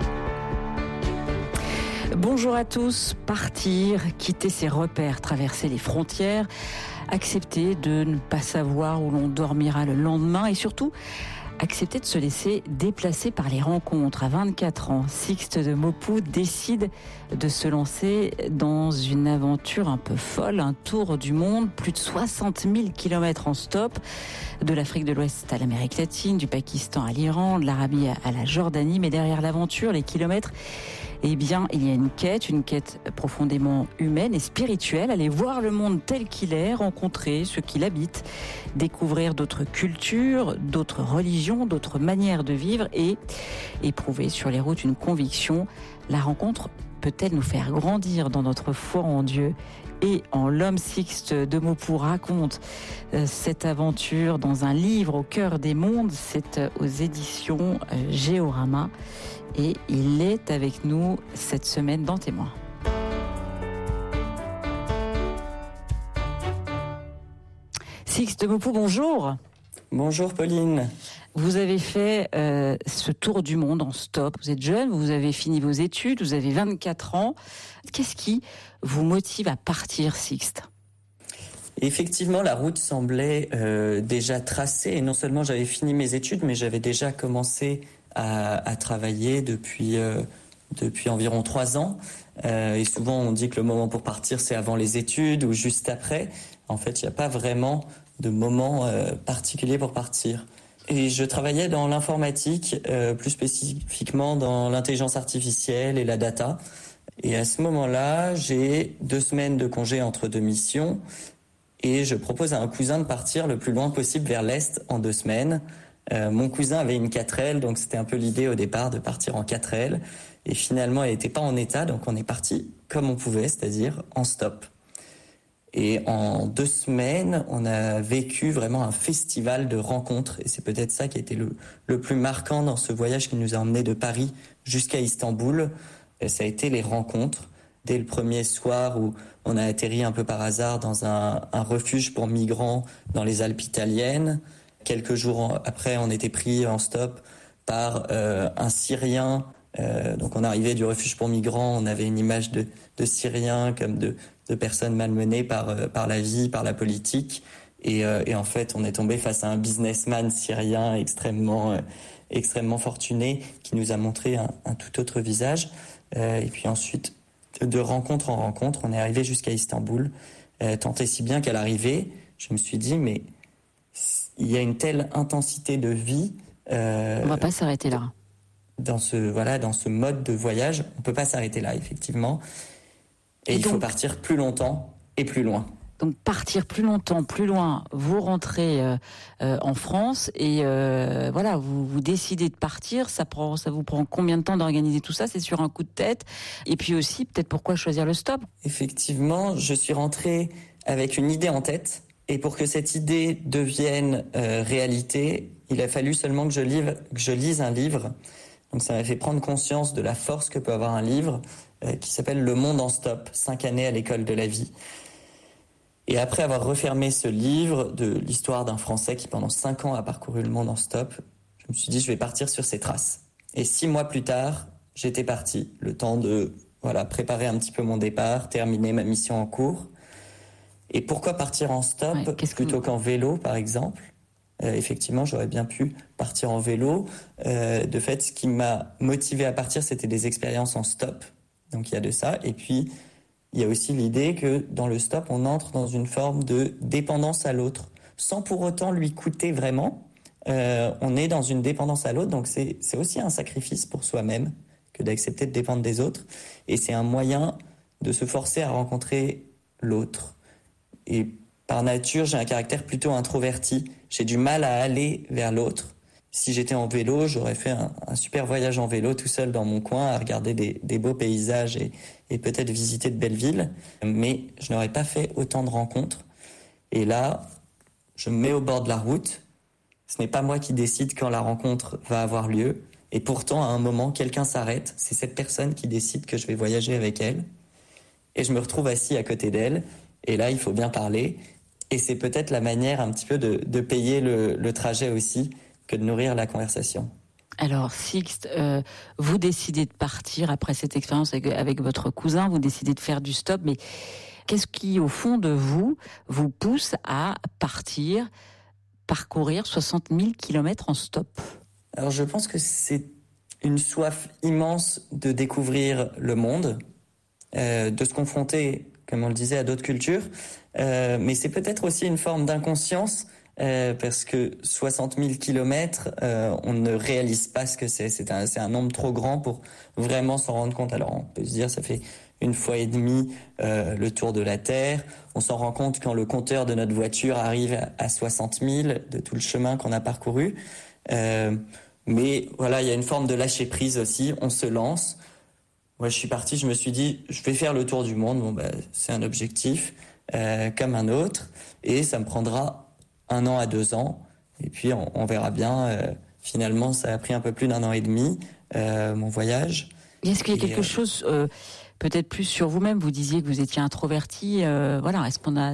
Bonjour à tous. Partir, quitter ses repères, traverser les frontières, accepter de ne pas savoir où l'on dormira le lendemain et surtout accepter de se laisser déplacer par les rencontres. À vingt-quatre ans, Sixte de Maupoux décide de se lancer dans une aventure un peu folle, un tour du monde, plus de soixante mille kilomètres en stop, de l'Afrique de l'Ouest à l'Amérique latine, du Pakistan à l'Iran, de l'Arabie à la Jordanie. Mais derrière l'aventure, les kilomètres, eh bien, il y a une quête, une quête profondément humaine et spirituelle. Aller voir le monde tel qu'il est, rencontrer ceux qui l'habitent, découvrir d'autres cultures, d'autres religions, d'autres manières de vivre et éprouver sur les routes une conviction. La rencontre peut-elle nous faire grandir dans notre foi en Dieu et en l'homme? Sixte de Maupoux raconte euh, cette aventure dans un livre au cœur des mondes. C'est euh, aux éditions euh, Géorama. Et il est avec nous cette semaine dans Témoin. Sixte Mopou, bonjour. Bonjour Pauline. Vous avez fait euh, ce tour du monde en stop. Vous êtes jeune, vous avez fini vos études, vous avez vingt-quatre ans. Qu'est-ce qui vous motive à partir, Sixte ? Effectivement, la route semblait euh, déjà tracée. Et non seulement j'avais fini mes études, mais j'avais déjà commencé à, à travailler depuis, euh, depuis environ trois ans. Euh, et souvent, on dit que le moment pour partir, c'est avant les études ou juste après. En fait, il n'y a pas vraiment de moment euh, particulier pour partir. Et je travaillais dans l'informatique, euh, plus spécifiquement dans l'intelligence artificielle et la data. Et à ce moment-là, j'ai deux semaines de congé entre deux missions et je propose à un cousin de partir le plus loin possible vers l'Est en deux semaines. Euh, mon cousin avait une quatre L, donc c'était un peu l'idée au départ de partir en quatre L. Et finalement, elle n'était pas en état, donc on est parti comme on pouvait, c'est-à-dire en stop. Et en deux semaines, on a vécu vraiment un festival de rencontres. Et c'est peut-être ça qui a été le, le plus marquant dans ce voyage qui nous a emmenés de Paris jusqu'à Istanbul. Et ça a été les rencontres. Dès le premier soir où on a atterri un peu par hasard dans un, un refuge pour migrants dans les Alpes italiennes. Quelques jours après, on était pris en stop par euh, un Syrien. Euh, donc on arrivait du refuge pour migrants, on avait une image de, de Syriens comme de, de personnes malmenées par, euh, par la vie, par la politique. Et, euh, et en fait, on est tombé face à un businessman syrien extrêmement, euh, extrêmement fortuné qui nous a montré un, un tout autre visage. Euh, et puis ensuite, de rencontre en rencontre, on est arrivé jusqu'à Istanbul. Euh, tant et si bien qu'à l'arrivée, je me suis dit, mais il y a une telle intensité de vie. Euh, on va pas s'arrêter là. Dans ce voilà, dans ce mode de voyage, on peut pas s'arrêter là, effectivement. Et, et il donc, faut partir plus longtemps et plus loin. Donc partir plus longtemps, plus loin. Vous rentrez euh, euh, en France et euh, voilà, vous, vous décidez de partir. Ça prend, ça vous prend combien de temps d'organiser tout ça ? C'est sur un coup de tête. Et puis aussi, peut-être pourquoi choisir le stop ? Effectivement, je suis rentré avec une idée en tête. Et pour que cette idée devienne euh, réalité, il a fallu seulement que je, livre, que je lise un livre. Donc ça m'a fait prendre conscience de la force que peut avoir un livre euh, qui s'appelle Le Monde en stop, cinq années à l'école de la vie. Et après avoir refermé ce livre de l'histoire d'un Français qui pendant cinq ans a parcouru le monde en stop, je me suis dit je vais partir sur ses traces. Et six mois plus tard, j'étais parti. Le temps de voilà préparer un petit peu mon départ, terminer ma mission en cours. Et pourquoi partir en stop ouais, plutôt que... qu'en vélo, par exemple ? Euh, effectivement, j'aurais bien pu partir en vélo. Euh, de fait, ce qui m'a motivé à partir, c'était des expériences en stop. Donc il y a de ça. Et puis, il y a aussi l'idée que dans le stop, on entre dans une forme de dépendance à l'autre, sans pour autant lui coûter vraiment. Euh, on est dans une dépendance à l'autre, donc c'est, c'est aussi un sacrifice pour soi-même que d'accepter de dépendre des autres. Et c'est un moyen de se forcer à rencontrer l'autre. Et par nature, j'ai un caractère plutôt introverti. J'ai du mal à aller vers l'autre. Si j'étais en vélo, j'aurais fait un, un super voyage en vélo tout seul dans mon coin à regarder des, des beaux paysages et, et peut-être visiter de belles villes. Mais je n'aurais pas fait autant de rencontres. Et là, je me mets au bord de la route. Ce n'est pas moi qui décide quand la rencontre va avoir lieu. Et pourtant, à un moment, quelqu'un s'arrête. C'est cette personne qui décide que je vais voyager avec elle. Et je me retrouve assis à côté d'elle. Et là, il faut bien parler. Et c'est peut-être la manière un petit peu de, de payer le, le trajet aussi que de nourrir la conversation. Alors, Sixte, euh, vous décidez de partir après cette expérience avec, avec votre cousin, vous décidez de faire du stop, mais qu'est-ce qui, au fond de vous, vous pousse à partir, parcourir soixante mille kilomètres en stop ? Alors, je pense que c'est une soif immense de découvrir le monde, euh, de se confronter, comme on le disait, à d'autres cultures, euh, mais c'est peut-être aussi une forme d'inconscience, euh, parce que soixante mille kilomètres, euh, on ne réalise pas ce que c'est. C'est un, c'est un nombre trop grand pour vraiment s'en rendre compte. Alors on peut se dire, ça fait une fois et demie euh, le tour de la Terre. On s'en rend compte quand le compteur de notre voiture arrive à, à soixante mille de tout le chemin qu'on a parcouru. Euh, mais voilà, il y a une forme de lâcher prise aussi. On se lance. Moi, je suis parti, je me suis dit, je vais faire le tour du monde. Bon, ben, c'est un objectif euh, comme un autre, et ça me prendra un an à deux ans. Et puis, on, on verra bien. Euh, finalement, ça a pris un peu plus d'un an et demi, euh, mon voyage. Et est-ce qu'il y a et, quelque euh, chose, euh, peut-être plus sur vous-même ? Vous disiez que vous étiez introverti. Euh, voilà, est-ce qu'on a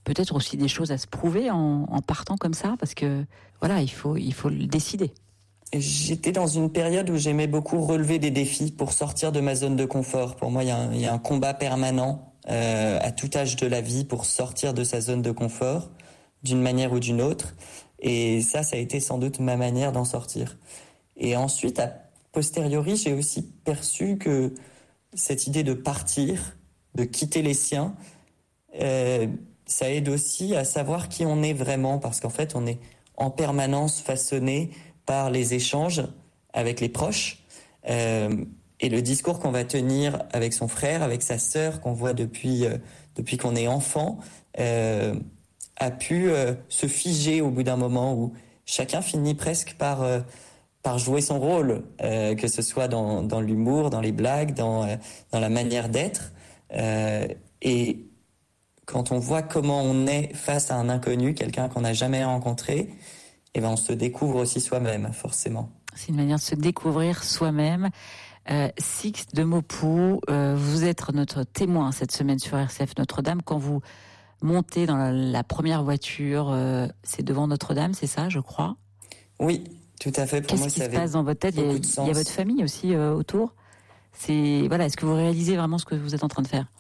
peut-être aussi des choses à se prouver en, en partant comme ça, parce que voilà, il faut, il faut le décider. J'étais dans une période où j'aimais beaucoup relever des défis pour sortir de ma zone de confort. Pour moi, il y a un, il y a un combat permanent euh, à tout âge de la vie pour sortir de sa zone de confort, d'une manière ou d'une autre. Et ça, ça a été sans doute ma manière d'en sortir. Et ensuite, a posteriori, j'ai aussi perçu que cette idée de partir, de quitter les siens, euh, ça aide aussi à savoir qui on est vraiment, parce qu'en fait, on est en permanence façonné par les échanges avec les proches, euh, et le discours qu'on va tenir avec son frère, avec sa sœur, qu'on voit depuis euh, depuis qu'on est enfant, euh, a pu euh, se figer au bout d'un moment où chacun finit presque par euh, par jouer son rôle, euh, que ce soit dans dans l'humour, dans les blagues, dans euh, dans la manière d'être, euh, et quand on voit comment on est face à un inconnu, quelqu'un qu'on n'a jamais rencontré, eh ben on se découvre aussi soi-même, forcément. C'est une manière de se découvrir soi-même. Euh, Sixte de Maupoux, euh, vous êtes notre témoin cette semaine sur R C F Notre-Dame. Quand vous montez dans la, la première voiture, euh, c'est devant Notre-Dame, c'est ça, je crois? Oui, tout à fait. Pour Qu'est-ce moi, qui ça se avait passe dans votre tête? Il y, a, beaucoup de il y a sens. votre famille aussi euh, autour. C'est voilà. Est-ce que vous réalisez vraiment ce que vous êtes en train de faire?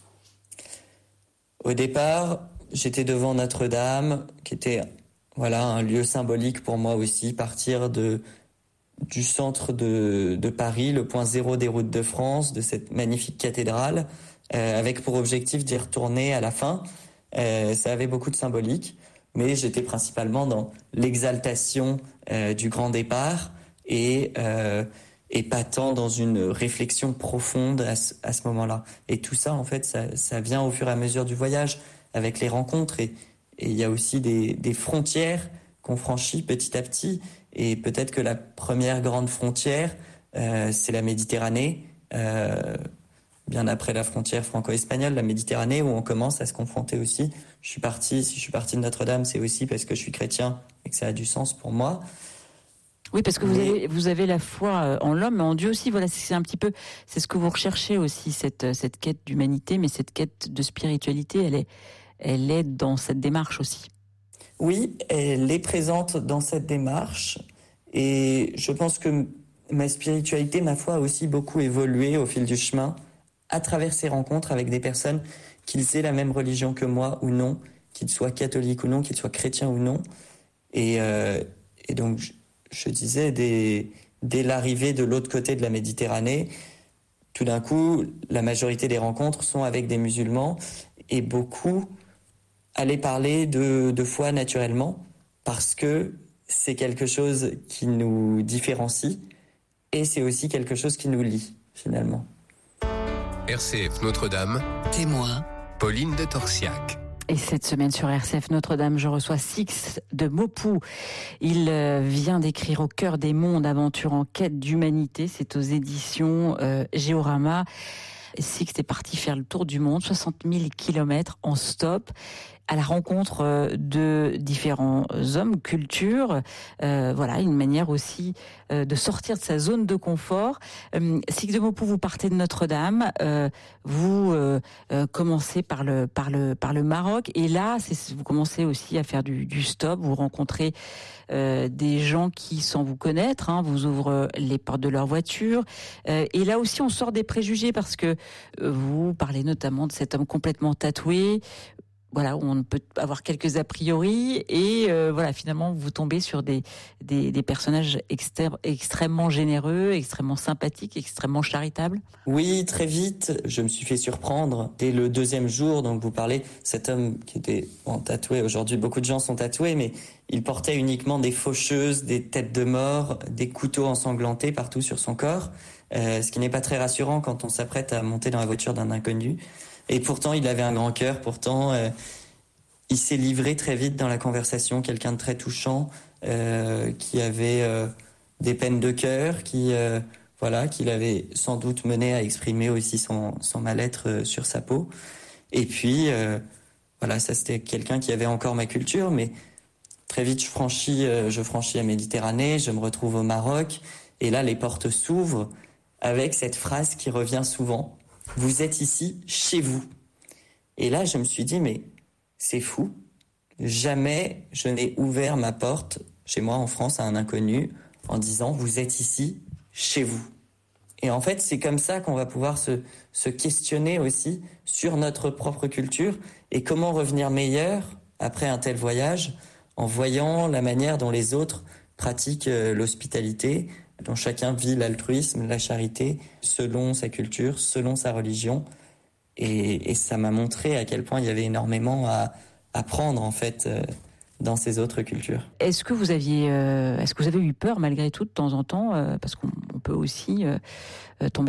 Au départ, j'étais devant Notre-Dame, qui était voilà un lieu symbolique pour moi aussi, partir de du centre de, de Paris, le point zéro des routes de France, de cette magnifique cathédrale, euh, avec pour objectif d'y retourner à la fin. Euh, ça avait beaucoup de symbolique, mais j'étais principalement dans l'exaltation euh, du grand départ et euh, et pas tant dans une réflexion profonde à ce, à ce moment-là. Et tout ça, en fait, ça, ça vient au fur et à mesure du voyage, avec les rencontres, et et il y a aussi des, des frontières qu'on franchit petit à petit. Et peut-être que la première grande frontière, euh, c'est la Méditerranée, euh, bien après la frontière franco-espagnole, la Méditerranée, où on commence à se confronter aussi. Je suis parti, si je suis parti de Notre-Dame, c'est aussi parce que je suis chrétien et que ça a du sens pour moi. Oui, parce que vous Mais- avez, vous avez la foi en l'homme, mais en Dieu aussi. Voilà, c'est un petit peu, c'est ce que vous recherchez aussi, cette, cette quête d'humanité, mais cette quête de spiritualité, elle est, elle est dans cette démarche aussi. Oui, elle est présente dans cette démarche, et je pense que ma spiritualité, ma foi, a aussi beaucoup évolué au fil du chemin, à travers ces rencontres avec des personnes, qu'ils aient la même religion que moi ou non, qu'ils soient catholiques ou non, qu'ils soient chrétiens ou non. Et, euh, et donc, je, je disais, dès, dès l'arrivée de l'autre côté de la Méditerranée, tout d'un coup, la majorité des rencontres sont avec des musulmans, et beaucoup aller parler de, de foi naturellement, parce que c'est quelque chose qui nous différencie, et c'est aussi quelque chose qui nous lie, finalement. R C F Notre-Dame, Témoin. Pauline de Torsiac. Et cette semaine sur R C F Notre-Dame, je reçois Sixte de Maupoux. Il euh, vient d'écrire Au cœur des mondes, aventure en quête d'humanité. C'est aux éditions euh, Géorama. Sixte est parti faire le tour du monde, soixante mille kilomètres en stop, à la rencontre de différents hommes, cultures. Euh, voilà, une manière aussi euh, de sortir de sa zone de confort. Euh, Sixte de Maupoux, vous partez de Notre-Dame, euh, vous euh, euh, commencez par le par le par le Maroc, et là, c'est, vous commencez aussi à faire du, du stop. Vous rencontrez euh, des gens qui, sans vous connaître, hein, vous ouvrent les portes de leur voiture. Euh, et là aussi, on sort des préjugés, parce que euh, vous parlez notamment de cet homme complètement tatoué. Voilà, on peut avoir quelques a priori, et euh, voilà, finalement, vous tombez sur des des, des personnages extré- extrêmement généreux, extrêmement sympathiques, extrêmement charitables. Oui, très vite, je me suis fait surprendre. Dès le deuxième jour, donc vous parlez, cet homme qui était bon, tatoué, aujourd'hui beaucoup de gens sont tatoués, mais il portait uniquement des faucheuses, des têtes de mort, des couteaux ensanglantés partout sur son corps, euh, ce qui n'est pas très rassurant quand on s'apprête à monter dans la voiture d'un inconnu. Et pourtant, il avait un grand cœur, pourtant, euh, il s'est livré très vite dans la conversation, quelqu'un de très touchant, euh, qui avait euh, des peines de cœur, qui... Euh, Voilà, qu'il avait sans doute mené à exprimer aussi son, son mal-être euh, sur sa peau. Et puis, euh, voilà, ça c'était quelqu'un qui avait encore ma culture, mais très vite je franchis, euh, je franchis la Méditerranée, je me retrouve au Maroc, et là les portes s'ouvrent avec cette phrase qui revient souvent: vous êtes ici chez vous. Et là je me suis dit, mais c'est fou, jamais je n'ai ouvert ma porte chez moi en France à un inconnu en disant « vous êtes ici, chez vous ». Et en fait, c'est comme ça qu'on va pouvoir se, se questionner aussi sur notre propre culture et comment revenir meilleur après un tel voyage en voyant la manière dont les autres pratiquent l'hospitalité, dont chacun vit l'altruisme, la charité, selon sa culture, selon sa religion. Et, et ça m'a montré à quel point il y avait énormément à apprendre en fait euh, dans ces autres cultures. Est-ce que vous aviez, euh, est-ce que vous avez eu peur malgré tout de temps en temps, euh, parce qu'on on peut aussi euh, tomber